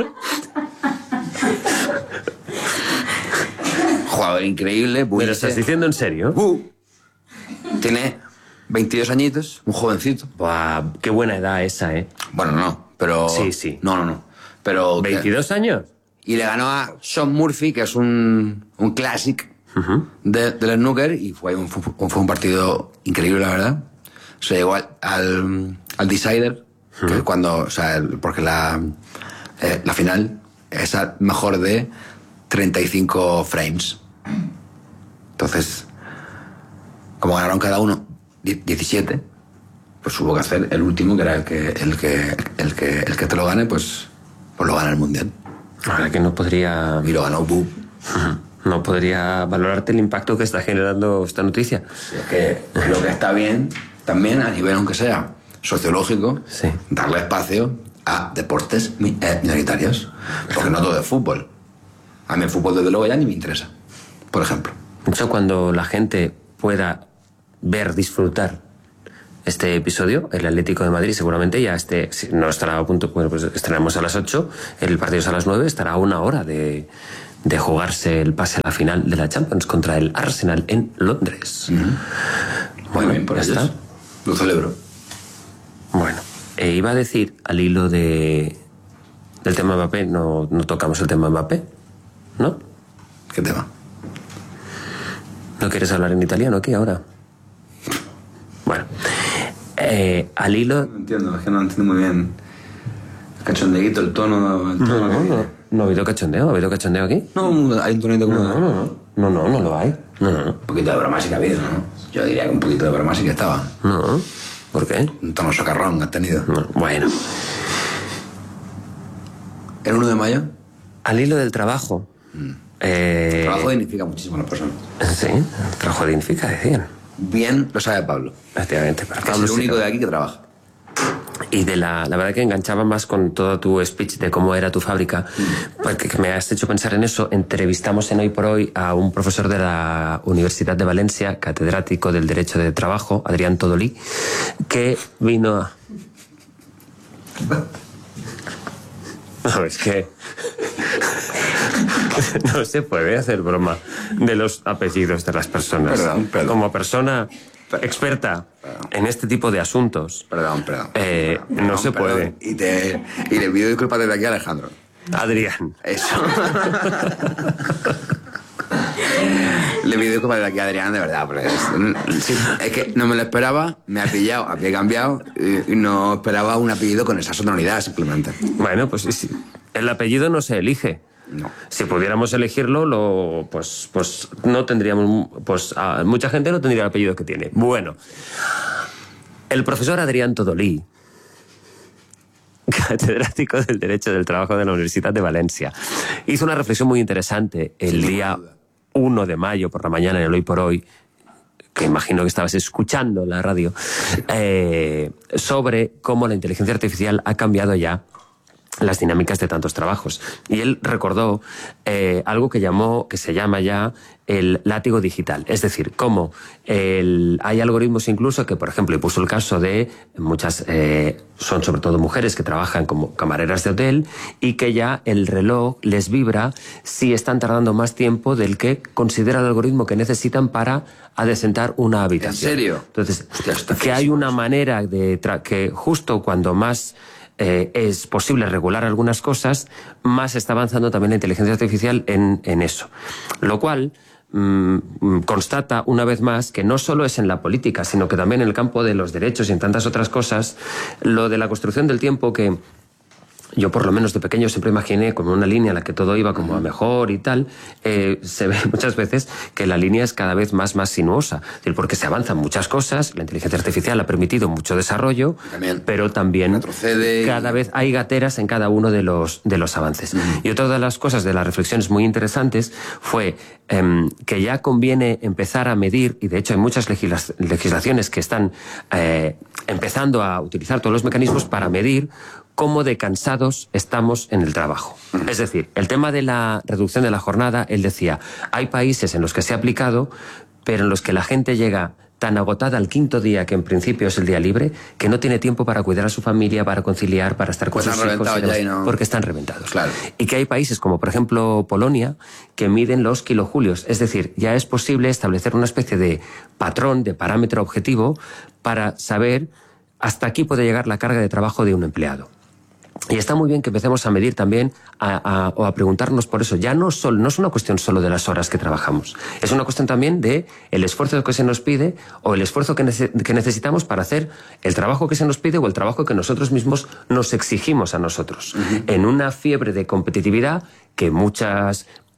Jugador increíble. Bu. ¿Me lo estás diciendo en serio? Bu. Tiene veintidós añitos, un jovencito. Buah, qué buena edad esa, ¿eh? Bueno, no, pero... Sí, sí. No, no, no. Pero ¿veintidós que... años? Y le ganó a Sean Murphy, que es un, un clásico uh-huh. de, del snooker, y fue un, fue un partido increíble, la verdad. Se llegó al, al, al decider, uh-huh. que es cuando, o sea, el, porque la, eh, la final es a mejor de treinta y cinco frames. Entonces, como ganaron cada uno diecisiete, pues hubo que hacer el último, que era el que el que el que el que te lo gane, pues pues lo gana el mundial. Ahora que no podría y lo ganó Bu. No podría valorarte el impacto que está generando esta noticia. Sí, es que creo que está bien también, a nivel aunque sea sociológico, sí, darle espacio a deportes minoritarios, porque no todo es fútbol. A mí el fútbol desde luego ya ni me interesa, por ejemplo. De hecho, cuando la gente pueda ver, disfrutar este episodio, el Atlético de Madrid seguramente ya esté, no estará a punto, bueno, pues estaremos a las ocho, el partido es a las nueve, estará a una hora de, de jugarse el pase a la final de la Champions contra el Arsenal en Londres. Uh-huh. Bueno, bien, por ya ellos. está. Lo celebro. Bueno, eh, iba a decir, al hilo de del tema Mbappé, no, no tocamos el tema Mbappé, ¿no? ¿Qué tema? ¿No quieres hablar en italiano aquí ahora? Bueno, eh, al hilo... No entiendo, es que no entiendo muy bien el cachondeíto, el tono... El tono no, no, no, no ha habido cachondeo, ¿ha habido cachondeo aquí? No, hay un tonito como... No, no, no, no, no, no lo hay. No, no, no. Un poquito de broma sí que ha habido, ¿no? Yo diría que un poquito de broma sí que estaba. No, ¿por qué? Un tono socarrón has tenido. No, bueno. ¿El uno de mayo? Al hilo del trabajo... Mm. Eh... El trabajo dignifica muchísimo a las personas. Sí, el trabajo dignifica, decían. Bien lo sabe Pablo. Efectivamente, pero Pablo es el único de aquí que trabaja. Y de la, la verdad que enganchaba más con todo tu speech de cómo era tu fábrica, mm. porque me has hecho pensar en eso. Entrevistamos en Hoy por Hoy a un profesor de la Universidad de Valencia, catedrático del Derecho de Trabajo, Adrián Todolí, que vino a... No, es que... no se puede hacer broma de los apellidos de las personas. Perdón, perdón. Como persona experta perdón. en este tipo de asuntos. Perdón, perdón. Eh, perdón no se perdón. puede. Y, te, y le pido disculpas desde aquí a Alejandro. Adrián. Eso. Le pido disculpas desde aquí a Adrián, de verdad. Porque es, sí, es que no me lo esperaba, me ha pillado, a pie cambiado, y, y no esperaba un apellido con esa sonoridad, simplemente. Bueno, pues sí, el apellido no se elige. No. Si pudiéramos elegirlo, lo, pues, pues no tendríamos, pues a, mucha gente no tendría el apellido que tiene. Bueno, el profesor Adrián Todolí, catedrático del Derecho del Trabajo de la Universidad de Valencia, hizo una reflexión muy interesante el día uno de mayo por la mañana en el Hoy por Hoy, que imagino que estabas escuchando la radio, eh, sobre cómo la inteligencia artificial ha cambiado ya las dinámicas de tantos trabajos. Y él recordó eh, algo que llamó, que se llama ya el látigo digital. Es decir, cómo el, hay algoritmos incluso que, por ejemplo, y puso el caso de muchas, eh, son sobre todo mujeres que trabajan como camareras de hotel y que ya el reloj les vibra si están tardando más tiempo del que considera el algoritmo que necesitan para adecentar una habitación. ¿En serio? Entonces, Hostia, que hay una manera de tra- que justo cuando más Eh, es posible regular algunas cosas, más está avanzando también la inteligencia artificial en, en eso. Lo cual mmm, constata una vez más que no solo es en la política, sino que también en el campo de los derechos y en tantas otras cosas, lo de la construcción del tiempo que yo por lo menos de pequeño siempre imaginé como una línea en la que todo iba como a mejor y tal, eh, se ve muchas veces que la línea es cada vez más, más sinuosa, es decir, porque se avanzan muchas cosas, la inteligencia artificial ha permitido mucho desarrollo, también pero también retrocede cada y... vez hay gateras en cada uno de los, de los avances. Mm. Y otra de las cosas, de las reflexiones muy interesantes, fue eh, que ya conviene empezar a medir, y de hecho hay muchas legisla- legislaciones que están eh, empezando a utilizar todos los mecanismos para medir cómo de cansados estamos en el trabajo. Es decir, el tema de la reducción de la jornada, él decía, hay países en los que se ha aplicado, pero en los que la gente llega tan agotada al quinto día, que en principio es el día libre, que no tiene tiempo para cuidar a su familia, para conciliar, para estar con pues sus hijos, y demás, y no... porque están reventados. Claro. Y que hay países como, por ejemplo, Polonia, que miden los kilojulios. Es decir, ya es posible establecer una especie de patrón, de parámetro objetivo, para saber hasta aquí puede llegar la carga de trabajo de un empleado. Y está muy bien que empecemos a medir también a, a, o a preguntarnos por eso. Ya no, sol, no es una cuestión solo de las horas que trabajamos. Es una cuestión también de el esfuerzo que se nos pide o el esfuerzo que, nece, que necesitamos para hacer el trabajo que se nos pide o el trabajo que nosotros mismos nos exigimos a nosotros. Uh-huh. En una fiebre de competitividad que muchas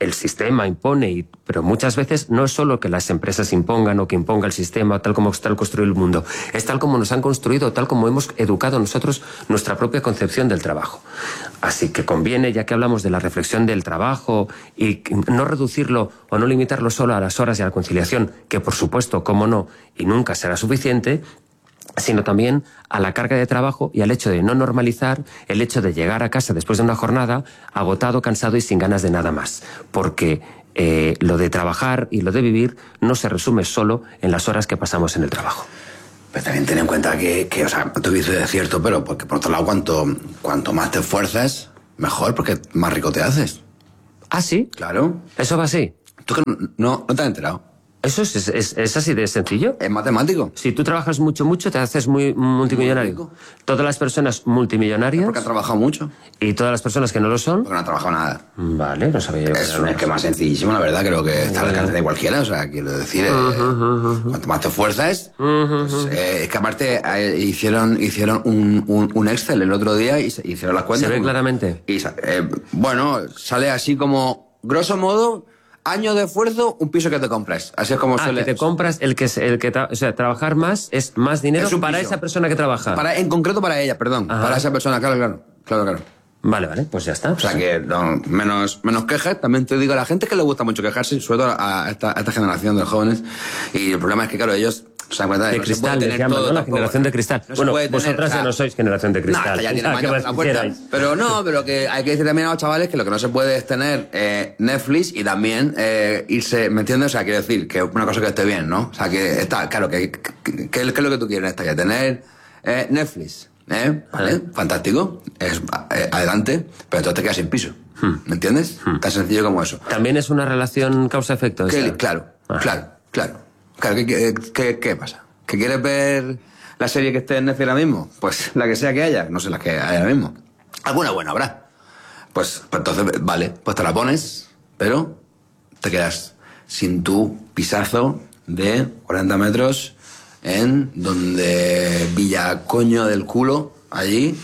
el sistema impone, y, pero muchas veces no es solo que las empresas impongan o que imponga el sistema tal como está construido el mundo, es tal como nos han construido, tal como hemos educado nosotros nuestra propia concepción del trabajo. Así que conviene, ya que hablamos de la reflexión del trabajo, y no reducirlo o no limitarlo solo a las horas y a la conciliación, que por supuesto, cómo no, y nunca será suficiente, sino también a la carga de trabajo y al hecho de no normalizar el hecho de llegar a casa después de una jornada agotado, cansado y sin ganas de nada más. Porque eh, lo de trabajar y lo de vivir no se resume solo en las horas que pasamos en el trabajo. Pero también ten en cuenta que, que o sea, tú dices es cierto, pero porque por otro lado, cuanto, cuanto más te esfuerzas, mejor, porque más rico te haces. ¿Ah, sí? Claro. ¿Eso va así? ¿Tú que no, no te has enterado? ¿Eso es, es, es así de sencillo? Es matemático. Si tú trabajas mucho, mucho, te haces muy multimillonario. Muy Todas las personas multimillonarias... Porque han trabajado mucho. ¿Y todas las personas que no lo son? Porque no han trabajado nada. Vale, no sabía yo. Es un esquema sencillísimo, la verdad, creo que está al alcance de cualquiera. O sea, quiero decir, eh, uh-huh, uh-huh. cuanto más te esfuerzas... Uh-huh. Pues, eh, es que aparte eh, hicieron, hicieron un, un, un Excel el otro día y se, hicieron las cuentas. ¿Se ve como, claramente? Y, eh, bueno, sale así como, grosso modo... Año de esfuerzo, un piso que te compras. Así es como ah, suele... que te compras el que... El que o sea, trabajar más es más dinero es para piso. Esa persona que trabaja. Para, en concreto para ella, perdón. Ajá. Para esa persona, claro, claro. Claro, claro. Vale, vale, pues ya está. O sea que no, menos, menos quejas. También te digo, a la gente que le gusta mucho quejarse, sobre todo a esta, a esta generación de jóvenes. Y el problema es que, claro, ellos... O sea, de, de no cristal, les llaman, ¿no? La generación de cristal. No bueno, tener, vosotras o sea, ya no sois generación de cristal. Nah, ya tiene ah, mañana la puerta. Pero no, pero que hay que decir también a los chavales que lo que no se puede es tener eh, Netflix y también eh, irse, ¿me entiendes? O sea, quiero decir, que una cosa que esté bien, ¿no? O sea, que está, claro, que, que, que es lo que tú quieres, está ya tener eh, Netflix, ¿eh? ¿Vale? Fantástico, es, eh, adelante, pero entonces te quedas sin piso. Hmm. ¿Me entiendes? Hmm. Tan sencillo como eso. ¿También es una relación causa-efecto? Claro, ah. claro, claro. Claro, ¿qué, qué, qué, qué pasa? ¿Que quieres ver la serie que esté en Netflix ahora mismo? Pues la que sea que haya, no sé la que haya ahora mismo. Alguna buena habrá. Pues, pues entonces, vale, pues te la pones, pero te quedas sin tu pisazo de cuarenta metros en donde Villacoño del Culo, allí,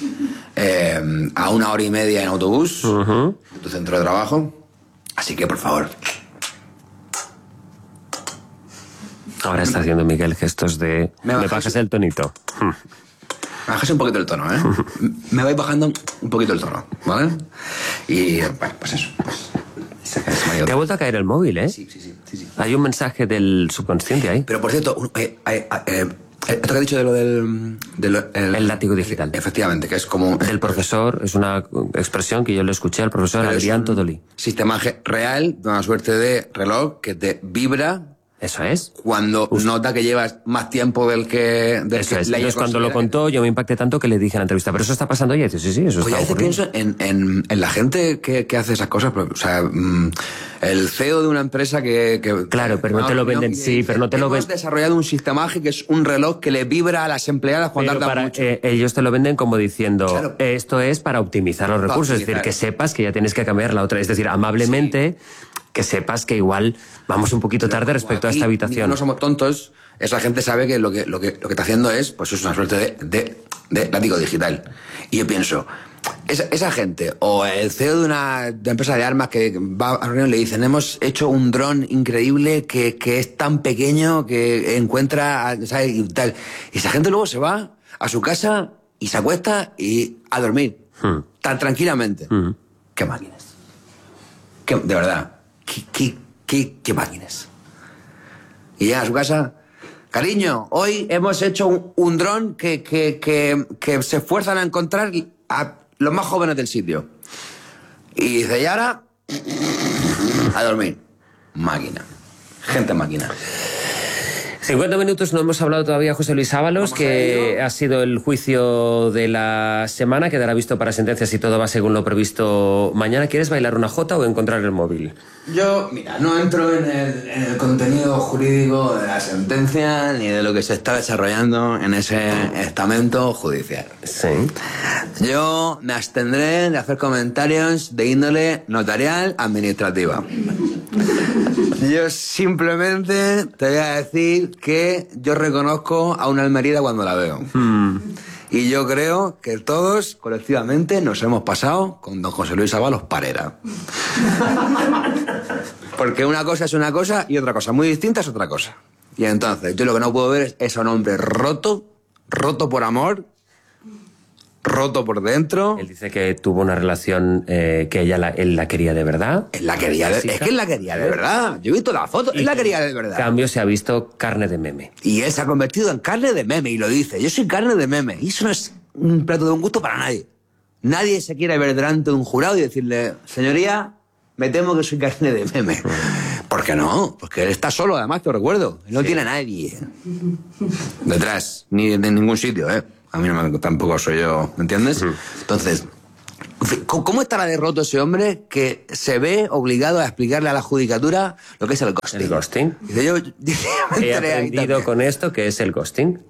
eh, a una hora y media en autobús, uh-huh. en tu centro de trabajo. Así que, por favor... Ahora está haciendo Miguel gestos de... Me, me bajas el tonito. Me bajas un poquito el tono, ¿eh? Me vais bajando un poquito el tono, ¿vale? Y, bueno, pues eso. Pues, te ha vuelto a caer el móvil, ¿eh? Sí, sí, sí. sí, sí. Hay un mensaje del subconsciente ahí. Pero, por cierto, eh, eh, eh, esto que has dicho de lo del... De lo, el, el látigo digital. Efectivamente, que es como... Del profesor, es una expresión que yo le escuché al profesor Adrián Todolí. Sistema real, de una suerte de reloj que te vibra... Eso es. Cuando Ust nota que llevas más tiempo del que... Del eso que es. Entonces, cuando lo contó, yo me impacté tanto que le dije en la entrevista, pero eso está pasando ya. Y dice, sí, sí, eso pues está ocurriendo. pienso en, en, en la gente que, que hace esas cosas. O sea, mmm, el C E O de una empresa que... que claro, pero no te lo venden, sí, dice, pero no te lo venden. Hemos desarrollado un sistemaje que es un reloj que le vibra a las empleadas cuando pero tardan para, mucho. Eh, ellos te lo venden como diciendo, claro. esto es para optimizar los recursos. Para es decir, optimizar. que sepas que ya tienes que cambiar la otra. Es decir, amablemente... Sí. Que sepas que igual vamos un poquito tarde respecto a esta habitación. No somos tontos, esa gente sabe que lo que, lo que, lo que está haciendo es, pues es una suerte de, de, de látigo digital. Y yo pienso, esa, esa gente, o el C E O de una de empresa de armas que va a reunión y le dicen, hemos hecho un dron increíble que, que es tan pequeño que encuentra, ¿sabes? Y tal. Y esa gente luego se va a su casa y se acuesta y a dormir. Hmm. Tan tranquilamente. Hmm. ¿Qué máquinas? ¿Qué, de verdad. ¿Qué, qué, qué, qué máquinas? Y llega a su casa, cariño, hoy hemos hecho un, un dron que, que, que, que se esfuerzan a encontrar a los más jóvenes del sitio. Y dice, y ahora, a dormir. Máquina. Gente máquina. cincuenta minutos, no hemos hablado todavía, José Luis Ábalos, que ha sido el juicio de la semana, quedará visto para sentencias y todo va según lo previsto mañana. ¿Quieres bailar una jota o encontrar el móvil? Yo, mira, no entro en el, en el contenido jurídico de la sentencia ni de lo que se está desarrollando en ese estamento judicial. Sí. Yo me abstendré de hacer comentarios de índole notarial administrativa. Yo simplemente te voy a decir que yo reconozco a una Almerida cuando la veo. Mm. Y yo creo que todos, colectivamente, nos hemos pasado con don José Luis Ábalos Parera. Porque una cosa es una cosa y otra cosa muy distinta es otra cosa. Y entonces, yo lo que no puedo ver es a un hombre roto, roto por amor, roto por dentro. Él dice que tuvo una relación eh, que ella la, él la quería de verdad. Él la quería de, es que él la quería de verdad. Yo he visto la foto, él la quería de verdad. En cambio se ha visto carne de meme. Y él se ha convertido en carne de meme y lo dice. Yo soy carne de meme. Y eso no es un plato de un gusto para nadie. Nadie se quiere ver delante de un jurado y decirle, señoría, me temo que soy carne de meme. ¿Por qué no? Porque él está solo, además, te lo recuerdo. Él no sí. tiene a nadie detrás, ni de ningún sitio, ¿eh? A mí no me, tampoco soy yo, ¿me entiendes? Uh-huh. Entonces, ¿cómo estará de roto ese hombre que se ve obligado a explicarle a la judicatura lo que es el ghosting? ¿El ghosting? Dice, yo, dice, yo He aprendido con esto que es el ghosting.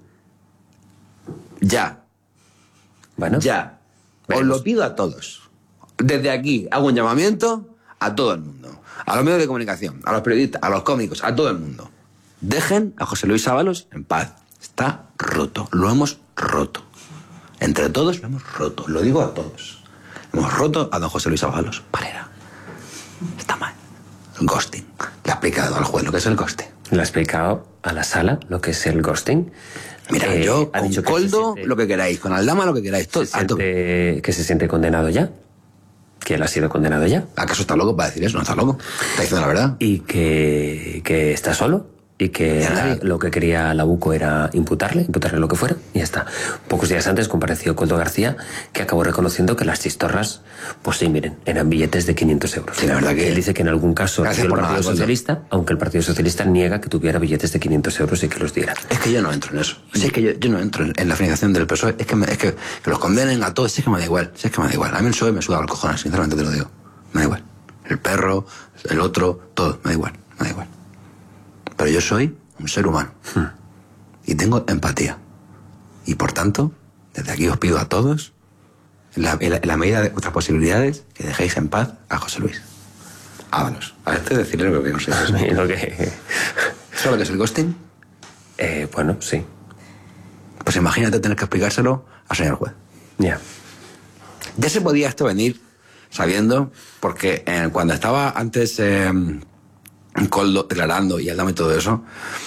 Ya. Bueno. Ya. Veremos. Os lo pido a todos. Desde aquí hago un llamamiento a todo el mundo. A los medios de comunicación, a los periodistas, a los cómicos, a todo el mundo. Dejen a José Luis Ábalos en paz. Está roto. Lo hemos roto. Entre todos lo hemos roto. Lo digo a todos. Hemos roto a don José Luis Ábalos Parera. Está mal. El ghosting. Le ha explicado al juez lo que es el ghosting. Le ha explicado a la sala lo que es el ghosting. Mira, eh, yo con Coldo siente, lo que queráis, con Aldama lo que queráis. Todo, se siente, que se siente condenado ya. Que él ha sido condenado ya. ¿Acaso está loco para decir eso? No está loco. Está diciendo la verdad. Y que, que está solo. Y que era, lo que quería la UCO era imputarle, imputarle lo que fuera, y ya está. Pocos días antes compareció Coldo García, que acabó reconociendo que las chistorras, pues sí, miren, eran billetes de quinientos euros. Sí, la verdad que... Él dice que en algún caso el Partido nada, Socialista, Coldo. Aunque el Partido Socialista niega que tuviera billetes de quinientos euros y que los diera. Es que yo no entro en eso. Si es que yo, yo no entro en, en la financiación del P S O E. Es que, me, es que, que los condenen a todos, si es que me da igual. Si es que me da igual. A mí el P S O E me suda a los cojones, sinceramente te lo digo. Me da igual. El perro, el otro, todo, me da igual, me da igual. Pero yo soy un ser humano. Hmm. Y tengo empatía. Y por tanto, desde aquí os pido a todos, en la, en la, en la medida de vuestras posibilidades, que dejéis en paz a José Luis Ábalos. A este decirle lo que no sé. Es lo que... ¿Sabes lo que es el ghosting? Eh, bueno, sí. Pues imagínate tener que explicárselo al señor juez. Ya. Yeah. Ya se podía esto venir sabiendo, porque eh, cuando estaba antes... Eh, Coldo declarando y Aldama y todo eso,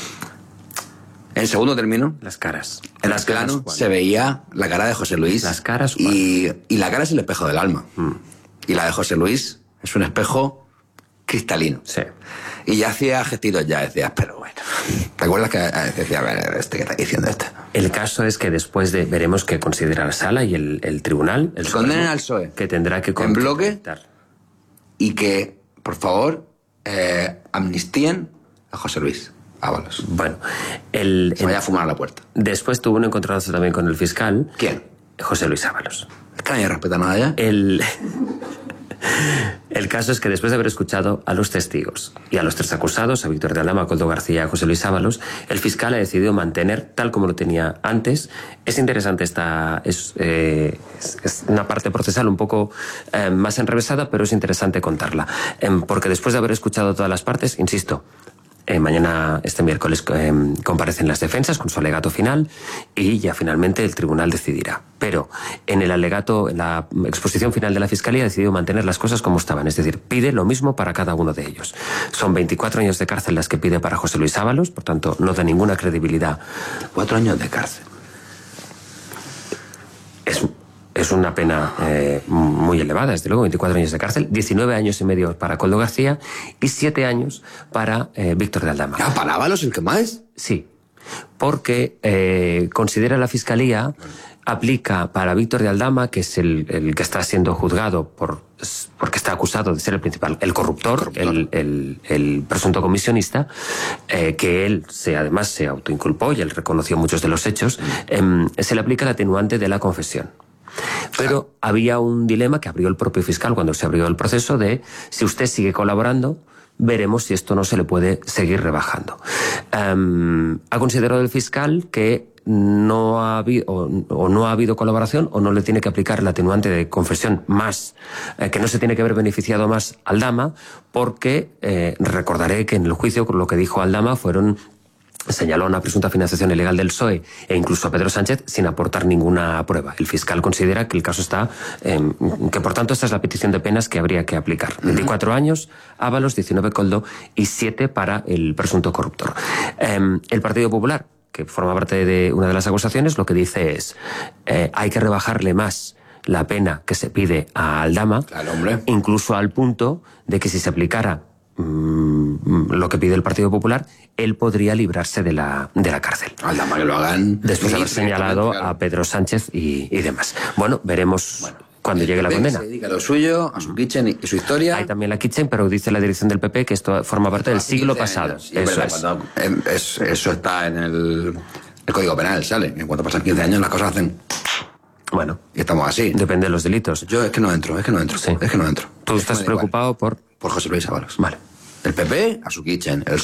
en segundo término, las caras. En las plano caras, se veía la cara de José Luis. Las caras. Y, y la cara es el espejo del alma. Mm. Y la de José Luis es un espejo cristalino. Sí. Y ya hacía gestitos, ya decías, pero bueno. ¿Te acuerdas que decía, a ver, este que está diciendo este? El caso es que después de, veremos qué considera la sala y el, el tribunal. El condenen al P S O E. Que tendrá que en bloque. Y que, por favor, Eh, amnistíen a José Luis Ábalos. Bueno, el, se vaya a fumar a la puerta. Después tuvo un encontronazo también con el fiscal. ¿Quién? José Luis Ábalos. Es que nadie respeta nada ya. El, el caso es que después de haber escuchado a los testigos y a los tres acusados, a Víctor de Aldama, a Coldo García y a José Luis Ábalos, el fiscal ha decidido mantener tal como lo tenía antes. Es interesante esta... Es, eh, es, es una parte procesal un poco eh, más enrevesada, pero es interesante contarla. Eh, porque después de haber escuchado todas las partes, insisto, Eh, mañana, este miércoles, eh, comparecen las defensas con su alegato final y ya finalmente el tribunal decidirá. Pero en el alegato, en la exposición final de la Fiscalía, ha decidido mantener las cosas como estaban. Es decir, pide lo mismo para cada uno de ellos. Son veinticuatro años de cárcel las que pide para José Luis Ábalos, por tanto, no da ninguna credibilidad. Cuatro años de cárcel. Es... Es una pena eh, muy elevada, desde luego, veinticuatro años de cárcel, diecinueve años y medio para Coldo García y siete años para eh, Víctor de Aldama. ¿Ah, para Ábalos el que más? Sí, porque eh, considera la Fiscalía, aplica para Víctor de Aldama, que es el, el que está siendo juzgado por, porque está acusado de ser el principal, el corruptor, el, corruptor. el, el, el presunto comisionista, eh, que él se, además se autoinculpó y él reconoció muchos de los hechos, eh, se le aplica el atenuante de la confesión. Pero había un dilema que abrió el propio fiscal cuando se abrió el proceso de si usted sigue colaborando, veremos si esto no se le puede seguir rebajando. Um, ha considerado el fiscal que no ha habido, o, o no ha habido colaboración o no le tiene que aplicar el atenuante de confesión más, eh, que no se tiene que haber beneficiado más Aldama, porque eh, recordaré que en el juicio lo que dijo Aldama fueron señaló una presunta financiación ilegal del P S O E e incluso a Pedro Sánchez sin aportar ninguna prueba. El fiscal considera que el caso está, eh, que por tanto esta es la petición de penas que habría que aplicar. veinticuatro uh-huh. años, Ábalos, diecinueve Koldo y siete para el presunto corruptor. Eh, el Partido Popular, que forma parte de una de las acusaciones, lo que dice es eh, hay que rebajarle más la pena que se pide a Aldama, claro, hombre. Incluso al punto de que si se aplicara lo que pide el Partido Popular, él podría librarse de la, de la cárcel. Aldama que lo hagan. Después de haber señalado claro. a Pedro Sánchez y, y demás. Bueno, veremos bueno, cuando llegue la condena. Se dedica a lo suyo, a su kitchen y, y su historia. Hay también la kitchen, pero dice la dirección del P P que esto forma parte del siglo pasado. Sí, eso verdad, es. Cuando, es. Eso está en el, el Código Penal, sale. En cuanto pasan quince años las cosas hacen... Bueno. Y estamos así. Depende de los delitos. Yo es que no entro, es que no entro. Sí. Es que no entro. ¿Tú estás preocupado por...? Por José Luis Ábalos. Vale. El P P a su kitchen, el